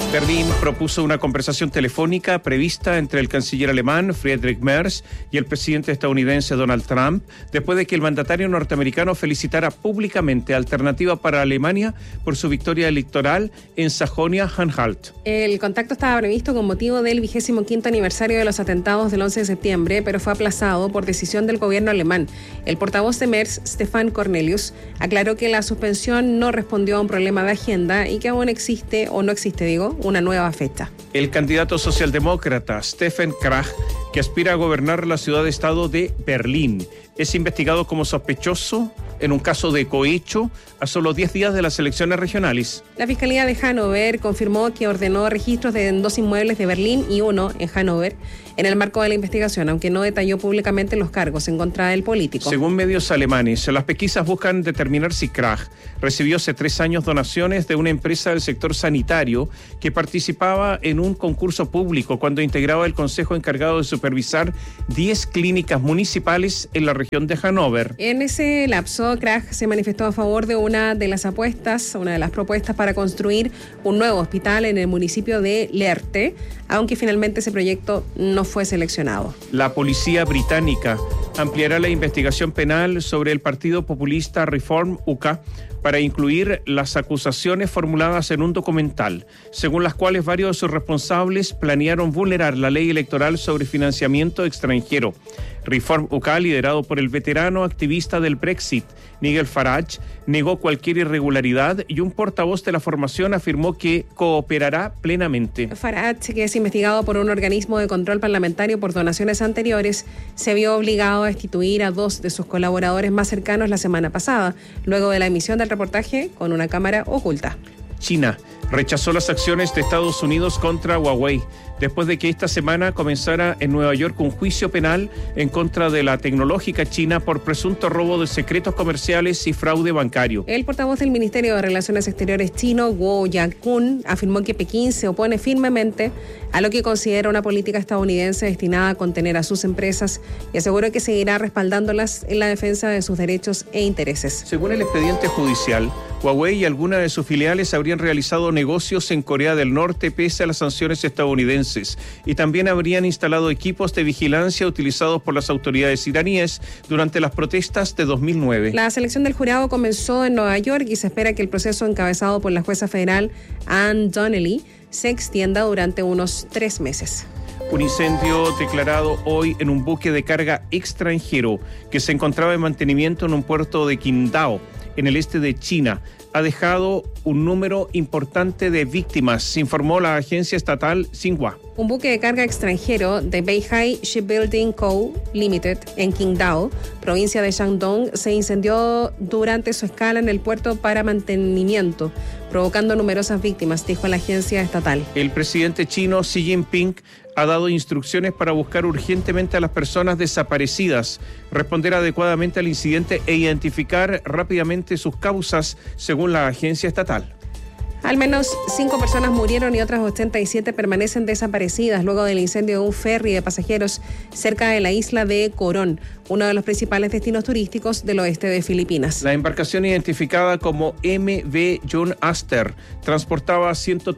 Berlín propuso una conversación telefónica prevista entre el canciller alemán Friedrich Merz y el presidente estadounidense Donald Trump, después de que el mandatario norteamericano felicitara públicamente a Alternativa para Alemania por su victoria electoral en Sajonia-Anhalt. El contacto estaba previsto con motivo del 25º aniversario de los atentados del 11 de septiembre, pero fue aplazado por decisión del gobierno alemán. El portavoz de Merz, Stefan Cornelius, aclaró que la suspensión no respondió a un problema de agenda y que aún existe, o no existe, una nueva fecha. El candidato socialdemócrata Steffen Krach, que aspira a gobernar la ciudad-estado de Berlín, es investigado como sospechoso en un caso de cohecho a solo 10 días de las elecciones regionales. La Fiscalía de Hannover confirmó que ordenó registros de 2 inmuebles de Berlín y 1 en Hannover en el marco de la investigación, aunque no detalló públicamente los cargos en contra del político. Según medios alemanes, las pesquisas buscan determinar si Krach recibió hace 3 años donaciones de una empresa del sector sanitario que participaba en un concurso público cuando integraba el consejo encargado de supervisar 10 clínicas municipales en la región de Hannover. En ese lapso, Krach se manifestó a favor de una de las propuestas para construir un nuevo hospital en el municipio de Lehrte, aunque finalmente ese proyecto no fue seleccionado. La policía británica ampliará la investigación penal sobre el partido populista Reform UK para incluir las acusaciones formuladas en un documental, según las cuales varios de sus responsables planearon vulnerar la ley electoral sobre financiamiento extranjero. Reform UK, liderado por el veterano activista del Brexit, Nigel Farage, negó cualquier irregularidad y un portavoz de la formación afirmó que cooperará plenamente. Farage, que es investigado por un organismo de control parlamentario por donaciones anteriores, se vio obligado a destituir a 2 de sus colaboradores más cercanos la semana pasada, luego de la emisión del reportaje con una cámara oculta. China rechazó las acciones de Estados Unidos contra Huawei, después de que esta semana comenzara en Nueva York un juicio penal en contra de la tecnológica china por presunto robo de secretos comerciales y fraude bancario. El portavoz del Ministerio de Relaciones Exteriores chino, Guo Jiakun, afirmó que Pekín se opone firmemente a lo que considera una política estadounidense destinada a contener a sus empresas y aseguró que seguirá respaldándolas en la defensa de sus derechos e intereses. Según el expediente judicial, Huawei y algunas de sus filiales habrían realizado negocios en Corea del Norte pese a las sanciones estadounidenses y también habrían instalado equipos de vigilancia utilizados por las autoridades iraníes durante las protestas de 2009. La selección del jurado comenzó en Nueva York y se espera que el proceso encabezado por la jueza federal Anne Donnelly se extienda durante unos 3 meses. Un incendio declarado hoy en un buque de carga extranjero que se encontraba en mantenimiento en un puerto de Qingdao, en el este de China, ha dejado un número importante de víctimas, informó la agencia estatal Xinhua. Un buque de carga extranjero de Beihai Shipbuilding Co. Limited en Qingdao, provincia de Shandong, se incendió durante su escala en el puerto para mantenimiento, provocando numerosas víctimas, dijo la agencia estatal. El presidente chino Xi Jinping ha dado instrucciones para buscar urgentemente a las personas desaparecidas, responder adecuadamente al incidente e identificar rápidamente sus causas, según la agencia estatal. Al menos 5 personas murieron y otras 87 permanecen desaparecidas luego del incendio de un ferry de pasajeros cerca de la isla de Corón, uno de los principales destinos turísticos del oeste de Filipinas. La embarcación, identificada como MV John Astor, transportaba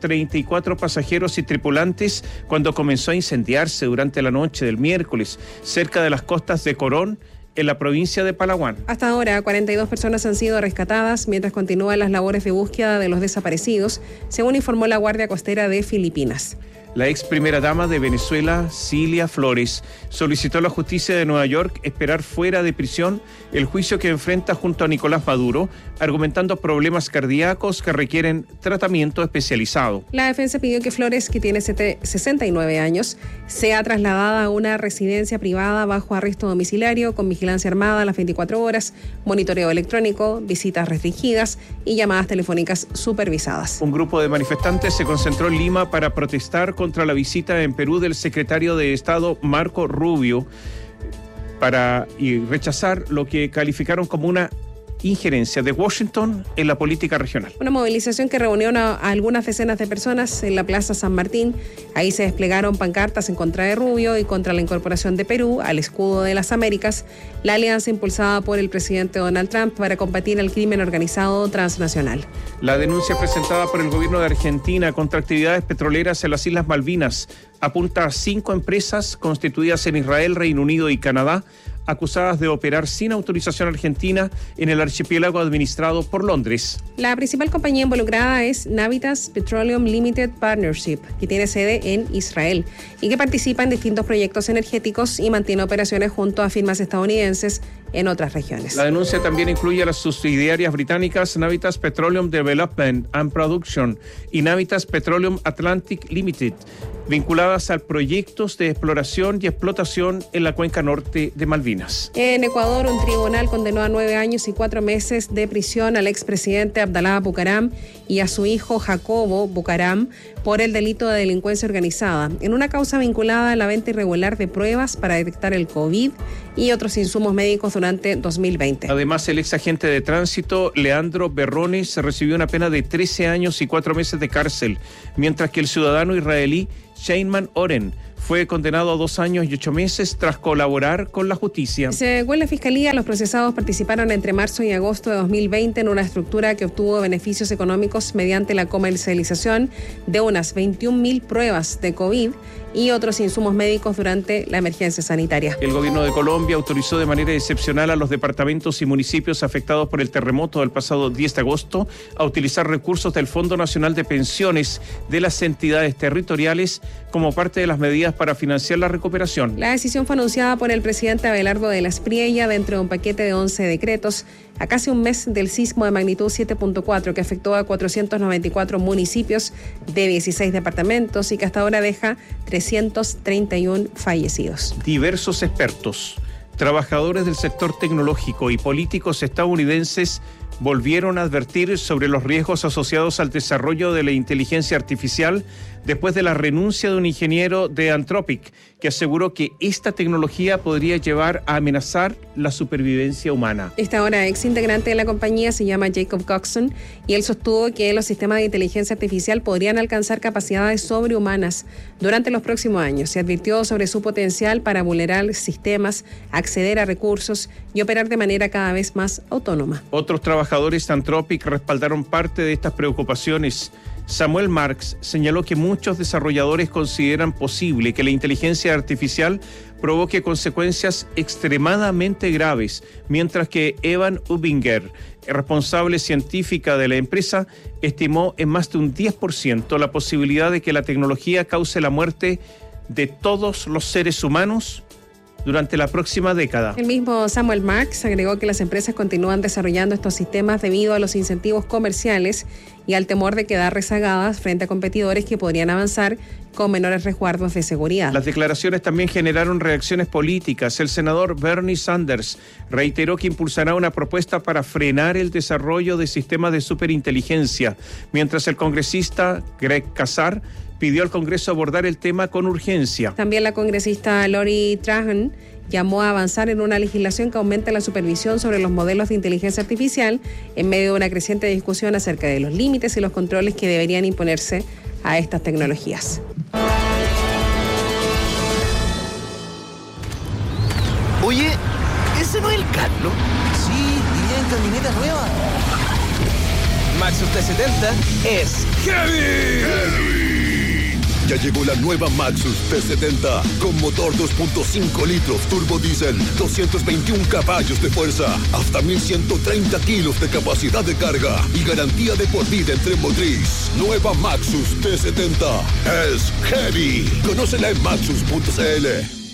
134 pasajeros y tripulantes cuando comenzó a incendiarse durante la noche del miércoles cerca de las costas de Corón, en la provincia de Palawan. Hasta ahora, 42 personas han sido rescatadas mientras continúan las labores de búsqueda de los desaparecidos, según informó la Guardia Costera de Filipinas. La ex primera dama de Venezuela, Cilia Flores, solicitó a la justicia de Nueva York esperar fuera de prisión el juicio que enfrenta junto a Nicolás Maduro, argumentando problemas cardíacos que requieren tratamiento especializado. La defensa pidió que Flores, que tiene 69 años, sea trasladada a una residencia privada bajo arresto domiciliario con vigilancia armada a las 24 horas, monitoreo electrónico, visitas restringidas y llamadas telefónicas supervisadas. Un grupo de manifestantes se concentró en Lima para protestar contra la visita en Perú del secretario de Estado Marco Rubio y rechazar lo que calificaron como una injerencia de Washington en la política regional. Una movilización que reunió a algunas decenas de personas en la Plaza San Martín. Ahí se desplegaron pancartas en contra de Rubio y contra la incorporación de Perú al escudo de las Américas, la alianza impulsada por el presidente Donald Trump para combatir el crimen organizado transnacional. La denuncia presentada por el gobierno de Argentina contra actividades petroleras en las Islas Malvinas apunta a 5 empresas constituidas en Israel, Reino Unido y Canadá, acusadas de operar sin autorización argentina en el archipiélago administrado por Londres. La principal compañía involucrada es Navitas Petroleum Limited Partnership, que tiene sede en Israel y que participa en distintos proyectos energéticos y mantiene operaciones junto a firmas estadounidenses en otras regiones. La denuncia también incluye a las subsidiarias británicas Navitas Petroleum Development and Production y Navitas Petroleum Atlantic Limited, vinculadas a proyectos de exploración y explotación en la cuenca norte de Malvinas. En Ecuador, un tribunal condenó a 9 años y 4 meses de prisión al expresidente Abdalá Bucaram y a su hijo Jacobo Bucaram por el delito de delincuencia organizada, en una causa vinculada a la venta irregular de pruebas para detectar el COVID y otros insumos médicos durante 2020. Además, el ex agente de tránsito Leandro Berrones recibió una pena de 13 años y 4 meses de cárcel, mientras que el ciudadano israelí Sheinman Oren fue condenado a 2 años y 8 meses tras colaborar con la justicia. Según la Fiscalía, los procesados participaron entre marzo y agosto de 2020 en una estructura que obtuvo beneficios económicos mediante la comercialización de unas 21.000 pruebas de COVID y otros insumos médicos durante la emergencia sanitaria. El gobierno de Colombia autorizó de manera excepcional a los departamentos y municipios afectados por el terremoto del pasado 10 de agosto a utilizar recursos del Fondo Nacional de Pensiones de las entidades territoriales como parte de las medidas para financiar la recuperación. La decisión fue anunciada por el presidente Abelardo de la Espriella dentro de un paquete de 11 decretos a casi un mes del sismo de magnitud 7.4 que afectó a 494 municipios de 16 departamentos y que hasta ahora deja 331 fallecidos. Diversos expertos, trabajadores del sector tecnológico y políticos estadounidenses volvieron a advertir sobre los riesgos asociados al desarrollo de la inteligencia artificial después de la renuncia de un ingeniero de Anthropic, que aseguró que esta tecnología podría llevar a amenazar la supervivencia humana. Esta ahora ex integrante de la compañía se llama Jacob Coxon y él sostuvo que los sistemas de inteligencia artificial podrían alcanzar capacidades sobrehumanas durante los próximos años. Se advirtió sobre su potencial para vulnerar sistemas, acceder a recursos y operar de manera cada vez más autónoma. Otros trabajadores de Anthropic respaldaron parte de estas preocupaciones. Samuel Marks señaló que muchos desarrolladores consideran posible que la inteligencia artificial provoque consecuencias extremadamente graves, mientras que Evan Ubinger, responsable científica de la empresa, estimó en más de un 10% la posibilidad de que la tecnología cause la muerte de todos los seres humanos durante la próxima década. El mismo Samuel Marks agregó que las empresas continúan desarrollando estos sistemas debido a los incentivos comerciales y al temor de quedar rezagadas frente a competidores que podrían avanzar con menores resguardos de seguridad. Las declaraciones también generaron reacciones políticas. El senador Bernie Sanders reiteró que impulsará una propuesta para frenar el desarrollo de sistemas de superinteligencia, mientras el congresista Greg Casar pidió al Congreso abordar el tema con urgencia. También la congresista Lori Trahan llamó a avanzar en una legislación que aumente la supervisión sobre los modelos de inteligencia artificial en medio de una creciente discusión acerca de los límites y los controles que deberían imponerse a estas tecnologías. Oye, ¿ese no es el Carlos? Sí, iría en camioneta nueva. Maxus T70 es Heavy. Ya llegó la nueva Maxus T70 con motor 2.5 litros turbo diésel, 221 caballos de fuerza, hasta 1130 kilos de capacidad de carga y garantía de por vida en tren motriz. Nueva Maxus T70 es Heavy. Conócela en maxus.cl.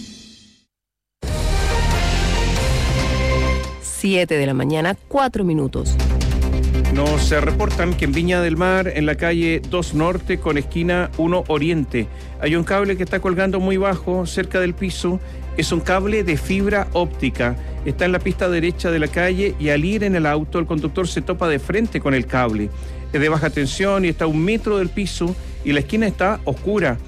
7 de la mañana, 4 minutos. Nos reportan que en Viña del Mar, en la calle 2 Norte con esquina 1 Oriente, hay un cable que está colgando muy bajo, cerca del piso. Es un cable de fibra óptica. Está en la pista derecha de la calle y al ir en el auto, el conductor se topa de frente con el cable. Es de baja tensión y está a 1 metro del piso y la esquina está oscura.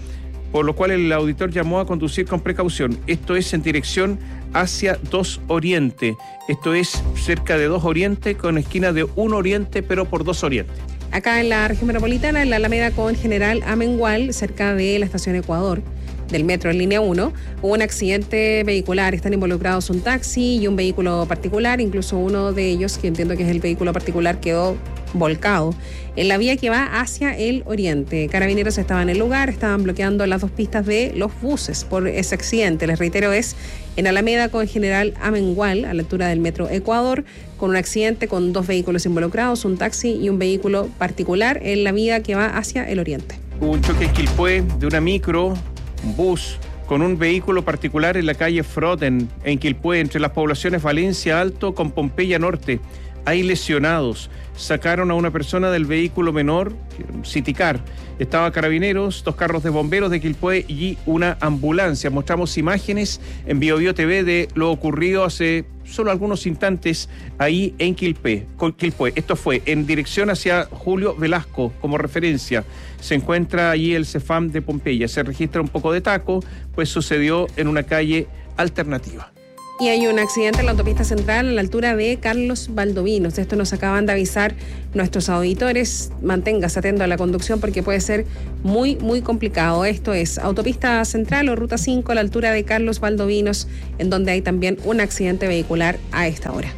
por lo cual el auditor llamó a conducir con precaución. Esto es en dirección hacia 2 Oriente. Esto es cerca de 2 Oriente con esquina de 1 Oriente, pero por 2 Oriente. Acá en la región metropolitana, en la Alameda con General Amengual, cerca de la estación Ecuador del metro en línea 1, hubo un accidente vehicular. Están involucrados un taxi y un vehículo particular. Incluso uno de ellos, que entiendo que es el vehículo particular, quedó volcado en la vía que va hacia el oriente. Carabineros estaban en el lugar, estaban bloqueando las 2 pistas de los buses por ese accidente. Les reitero, es en Alameda con General Amengual, a la altura del metro Ecuador, con un accidente con 2 vehículos involucrados, un taxi y un vehículo particular en la vía que va hacia el oriente. Hubo un choque en Quilpué de una micro, un bus, con un vehículo particular en la calle Froten, en Quilpué, entre las poblaciones Valencia Alto con Pompeya Norte. Hay lesionados. Sacaron a una persona del vehículo menor, un Citicar. Estaba Carabineros, 2 carros de bomberos de Quilpué y una ambulancia. Mostramos imágenes en BioBio TV de lo ocurrido hace solo algunos instantes ahí en Quilpué. Esto fue en dirección hacia Julio Velasco, como referencia. Se encuentra allí el Cefam de Pompeya. Se registra un poco de taco, pues sucedió en una calle alternativa. Y hay un accidente en la autopista central a la altura de Carlos Valdovinos. Esto nos acaban de avisar nuestros auditores. Manténgase atento a la conducción porque puede ser muy, muy complicado. Esto es autopista central o ruta 5 a la altura de Carlos Valdovinos, en donde hay también un accidente vehicular a esta hora.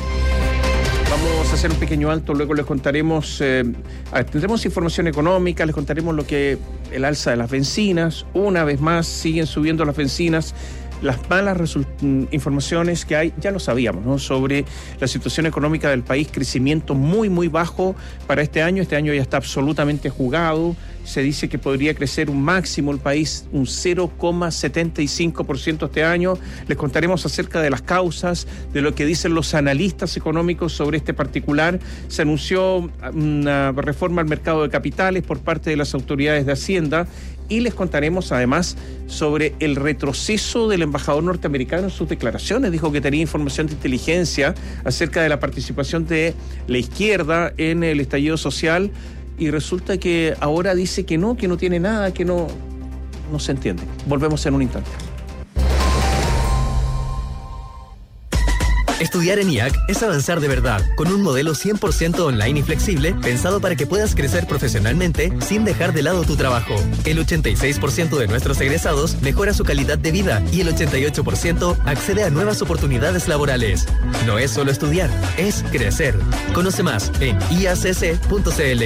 Vamos a hacer un pequeño alto, luego les contaremos, tendremos información económica, les contaremos lo que el alza de las bencinas. Una vez más siguen subiendo las bencinas. Las malas informaciones que hay, ya lo sabíamos, ¿no? Sobre la situación económica del país, crecimiento muy, muy bajo para este año. Este año ya está absolutamente jugado. Se dice que podría crecer un máximo el país, un 0,75% este año. Les contaremos acerca de las causas, de lo que dicen los analistas económicos sobre este particular. Se anunció una reforma al mercado de capitales por parte de las autoridades de Hacienda. Y les contaremos además sobre el retroceso del embajador norteamericano en sus declaraciones. Dijo que tenía información de inteligencia acerca de la participación de la izquierda en el estallido social y resulta que ahora dice que no tiene nada, que no se entiende. Volvemos en un instante. Estudiar en IAC es avanzar de verdad, con un modelo 100% online y flexible, pensado para que puedas crecer profesionalmente sin dejar de lado tu trabajo. El 86% de nuestros egresados mejora su calidad de vida y el 88% accede a nuevas oportunidades laborales. No es solo estudiar, es crecer. Conoce más en iacc.cl.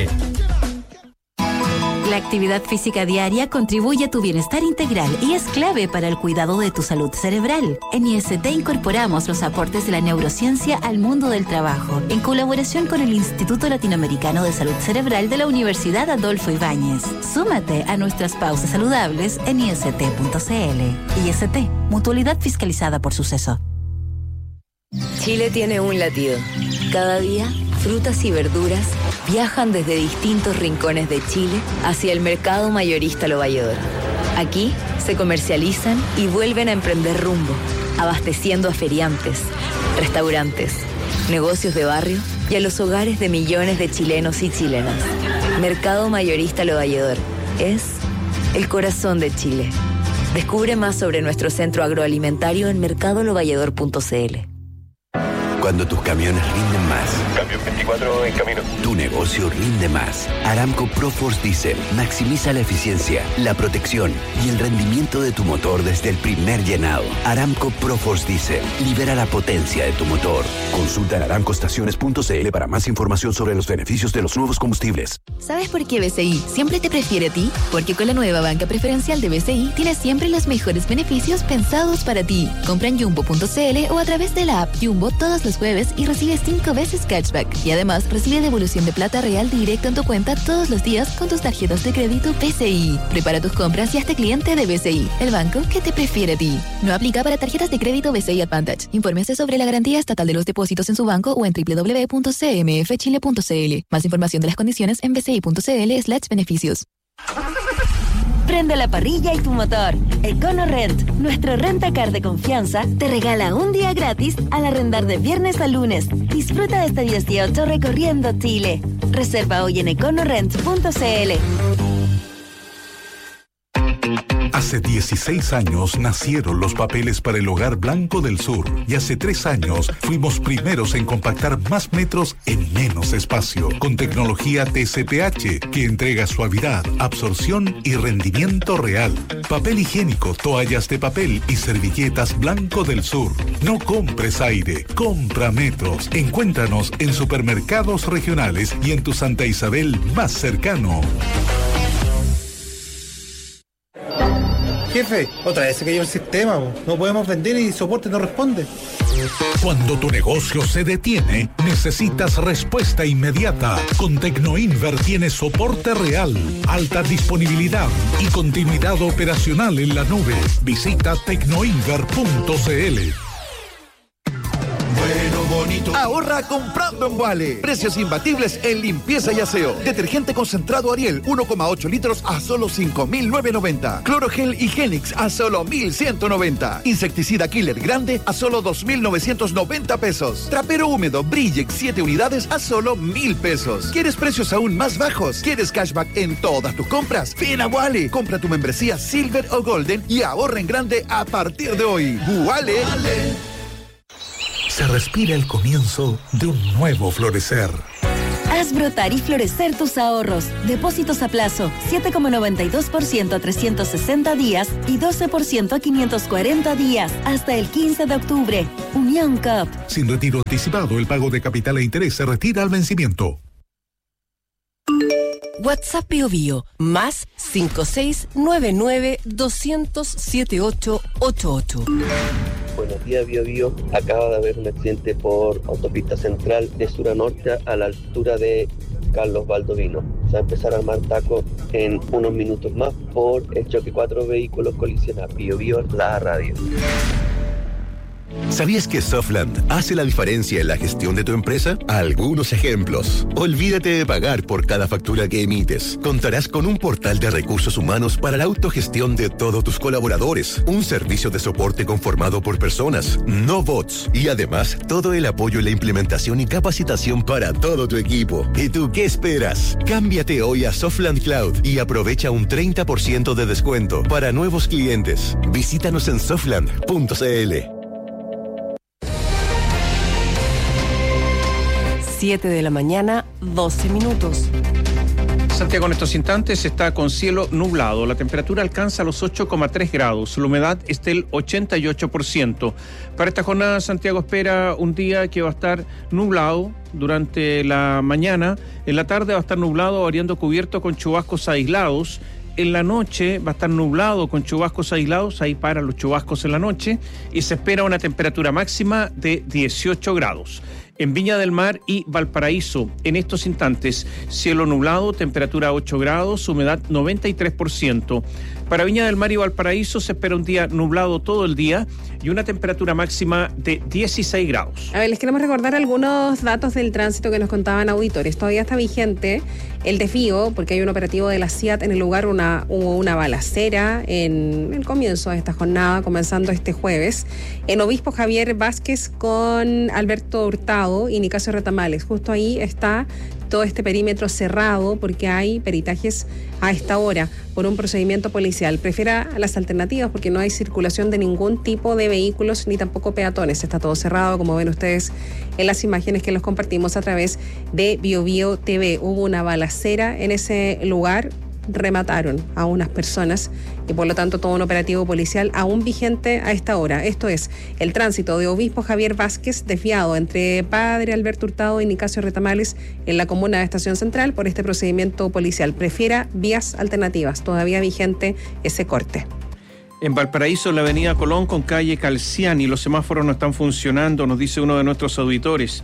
La actividad física diaria contribuye a tu bienestar integral y es clave para el cuidado de tu salud cerebral. En IST incorporamos los aportes de la neurociencia al mundo del trabajo, en colaboración con el Instituto Latinoamericano de Salud Cerebral de la Universidad Adolfo Ibáñez. Súmate a nuestras pausas saludables en ist.cl. IST, mutualidad fiscalizada por Suceso. Chile tiene un latido. Cada día, frutas y verduras viajan desde distintos rincones de Chile hacia el mercado mayorista Lo Valledor. Aquí se comercializan y vuelven a emprender rumbo, abasteciendo a feriantes, restaurantes, negocios de barrio y a los hogares de millones de chilenos y chilenas. Mercado mayorista Lo Valledor es el corazón de Chile. Descubre más sobre nuestro centro agroalimentario en mercadolovalledor.cl. Cuando tus camiones rinden más. Camión 24 en camino. Tu negocio rinde más. Aramco ProForce Diesel maximiza la eficiencia, la protección y el rendimiento de tu motor desde el primer llenado. Aramco ProForce Diesel libera la potencia de tu motor. Consulta en aramcoestaciones.cl para más información sobre los beneficios de los nuevos combustibles. ¿Sabes por qué BCI siempre te prefiere a ti? Porque con la nueva banca preferencial de BCI tienes siempre los mejores beneficios pensados para ti. Compra en jumbo.cl o a través de la app Jumbo todos los jueves y recibe 5 veces cashback. Y además recibe devolución de plata real directo en tu cuenta todos los días con tus tarjetas de crédito BCI. Prepara tus compras y hazte cliente de BCI, el banco que te prefiere a ti. No aplica para tarjetas de crédito BCI Advantage. Infórmese sobre la garantía estatal de los depósitos en su banco o en www.cmfchile.cl. Más información de las condiciones en bci.cl/beneficios. Prende la parrilla y tu motor. EconoRent, nuestro rentacar de confianza, te regala un día gratis al arrendar de viernes a lunes. Disfruta de este 18 recorriendo Chile. Reserva hoy en econorent.cl. Hace 16 años nacieron los papeles para el Hogar Blanco del Sur y hace 3 años fuimos primeros en compactar más metros en menos espacio con tecnología TCPH que entrega suavidad, absorción y rendimiento real. Papel higiénico, toallas de papel y servilletas Blanco del Sur. No compres aire, compra metros. Encuéntranos en supermercados regionales y en tu Santa Isabel más cercano. Jefe, otra vez se cayó el sistema, no podemos vender y soporte no responde. Cuando tu negocio se detiene, necesitas respuesta inmediata. Con Tecnoinver tienes soporte real, alta disponibilidad y continuidad operacional en la nube. Visita tecnoinver.cl. Ahorra comprando en Wale. Precios imbatibles en limpieza y aseo. Detergente concentrado Ariel 1,8 litros a solo 5.990. Clorogel Higienix a solo 1.190. Insecticida Killer Grande a solo 2.990 pesos. Trapero húmedo Brillex 7 unidades a solo 1.000 pesos. ¿Quieres precios aún más bajos? ¿Quieres cashback en todas tus compras? Ven a Wale. Compra tu membresía Silver o Golden y ahorra en grande a partir de hoy. Wale. Se respira el comienzo de un nuevo florecer. Haz brotar y florecer tus ahorros. Depósitos a plazo, 7,92% a 360 días y 12% a 540 días, hasta el 15 de octubre. Unión CUP. Sin retiro anticipado, el pago de capital e interés se retira al vencimiento. WhatsApp Bio Bio, más 5699-200-7888. Buenos días, Bio Bio. Acaba de haber un accidente por autopista central de sur a norte a la altura de Carlos Baldovino. Se va a empezar a armar taco en unos minutos más por el choque 4 vehículos colisionados. Bio Bio, la radio. ¿Sabías que Softland hace la diferencia en la gestión de tu empresa? Algunos ejemplos. Olvídate de pagar por cada factura que emites. Contarás con un portal de recursos humanos para la autogestión de todos tus colaboradores. Un servicio de soporte conformado por personas, no bots. Y además, todo el apoyo en la implementación y capacitación para todo tu equipo. ¿Y tú qué esperas? Cámbiate hoy a Softland Cloud y aprovecha un 30% de descuento para nuevos clientes. Visítanos en softland.cl. 7 de la mañana, 12 minutos. Santiago en estos instantes está con cielo nublado. La temperatura alcanza los 8,3 grados. La humedad es del 88%. Para esta jornada, Santiago espera un día que va a estar nublado durante la mañana. En la tarde va a estar nublado, variando cubierto con chubascos aislados. En la noche va a estar nublado con chubascos aislados, ahí paran los chubascos en la noche, y se espera una temperatura máxima de 18 grados. En Viña del Mar y Valparaíso, en estos instantes, cielo nublado, temperatura 8 grados, humedad 93%. Para Viña del Mar y Valparaíso se espera un día nublado todo el día y una temperatura máxima de 16 grados. A ver, les queremos recordar algunos datos del tránsito que nos contaban auditores. Todavía está vigente el desvío porque hay un operativo de la CIAT en el lugar, hubo una balacera en el comienzo de esta jornada, comenzando este jueves, en Obispo Javier Vázquez con Alberto Hurtado y Nicasio Retamales. Justo ahí está todo este perímetro cerrado porque hay peritajes a esta hora por un procedimiento policial. Prefiera las alternativas porque no hay circulación de ningún tipo de vehículos ni tampoco peatones. Está todo cerrado, como ven ustedes en las imágenes que los compartimos a través de Bio Bio TV. Hubo una balacera en ese lugar, remataron a unas personas y por lo tanto todo un operativo policial aún vigente a esta hora. Esto es el tránsito de Obispo Javier Vázquez desviado entre Padre Alberto Hurtado y Nicasio Retamales en la comuna de Estación Central por este procedimiento policial. Prefiera vías alternativas, todavía vigente ese corte. En Valparaíso, en la avenida Colón con calle Calciani, los semáforos no están funcionando, nos dice uno de nuestros auditores.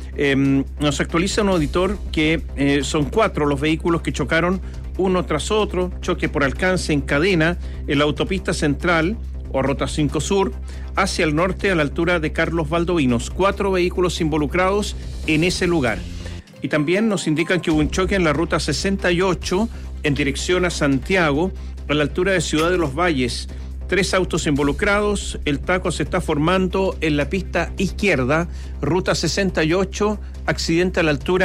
Nos actualiza un auditor que son 4 los vehículos que chocaron uno tras otro, choque por alcance en cadena en la autopista central o Ruta 5 Sur hacia el norte a la altura de Carlos Baldovinos. 4 vehículos involucrados en ese lugar. Y también nos indican que hubo un choque en la Ruta 68 en dirección a Santiago a la altura de Ciudad de los Valles. 3 autos involucrados, el taco se está formando en la pista izquierda, Ruta 68, accidente a la altura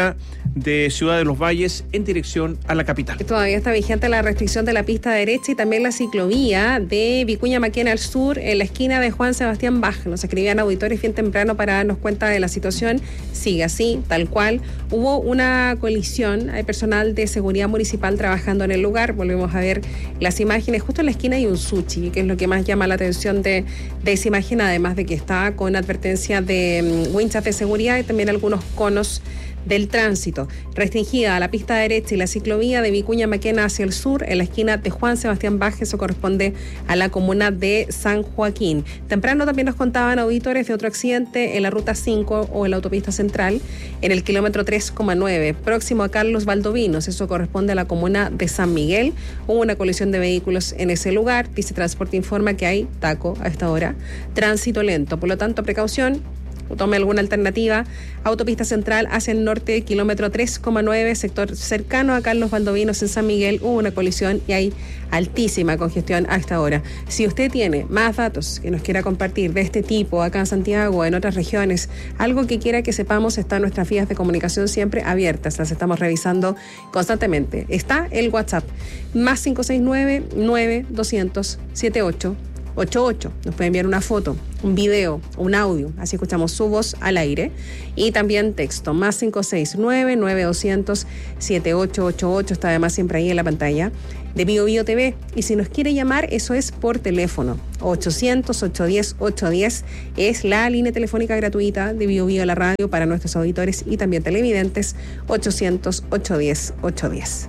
de Ciudad de los Valles en dirección a la capital. Todavía está vigente la restricción de la pista derecha y también la ciclovía de Vicuña Maquena al sur en la esquina de Juan Sebastián Bach. Nos escribían auditores bien temprano para darnos cuenta de la situación. Sigue así, tal cual. Hubo una colisión, hay personal de seguridad municipal trabajando en el lugar. Volvemos a ver las imágenes. Justo en la esquina hay un sushi, que es lo que más llama la atención de esa imagen, además de que está con advertencia de winchas de seguridad y también algunos conos del tránsito. Restringida a la pista derecha y la ciclovía de Vicuña Maquena hacia el sur en la esquina de Juan Sebastián Bach. Eso corresponde a la comuna de San Joaquín. Temprano también nos contaban auditores de otro accidente en la ruta 5 o en la autopista central en el kilómetro 3,9 próximo a Carlos Valdovinos. Eso corresponde a la comuna de San Miguel. Hubo una colisión de vehículos en ese lugar. Dice Transporte informa que hay taco a esta hora, tránsito lento, por lo tanto precaución. Tome alguna alternativa. Autopista central hacia el norte, kilómetro 3,9, sector cercano a Carlos Valdovinos en San Miguel. Hubo una colisión y hay altísima congestión a esta hora. Si usted tiene más datos que nos quiera compartir de este tipo acá en Santiago o en otras regiones, algo que quiera que sepamos, están nuestras vías de comunicación siempre abiertas. Las estamos revisando constantemente. Está el WhatsApp, más 569-9200-7888. Nos puede enviar una foto, un video, un audio, así escuchamos su voz al aire. Y también texto, más 569-9200-7888, está además siempre ahí en la pantalla de Bio Bio TV. Y si nos quiere llamar, eso es por teléfono, 800-810-810, es la línea telefónica gratuita de Bio Bio a la radio para nuestros auditores y también televidentes, 800-810-810.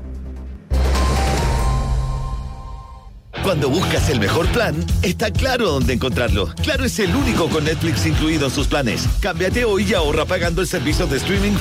Cuando buscas el mejor plan, está Claro dónde encontrarlo. Claro es el único con Netflix incluido en sus planes. Cámbiate hoy y ahorra pagando el servicio de streaming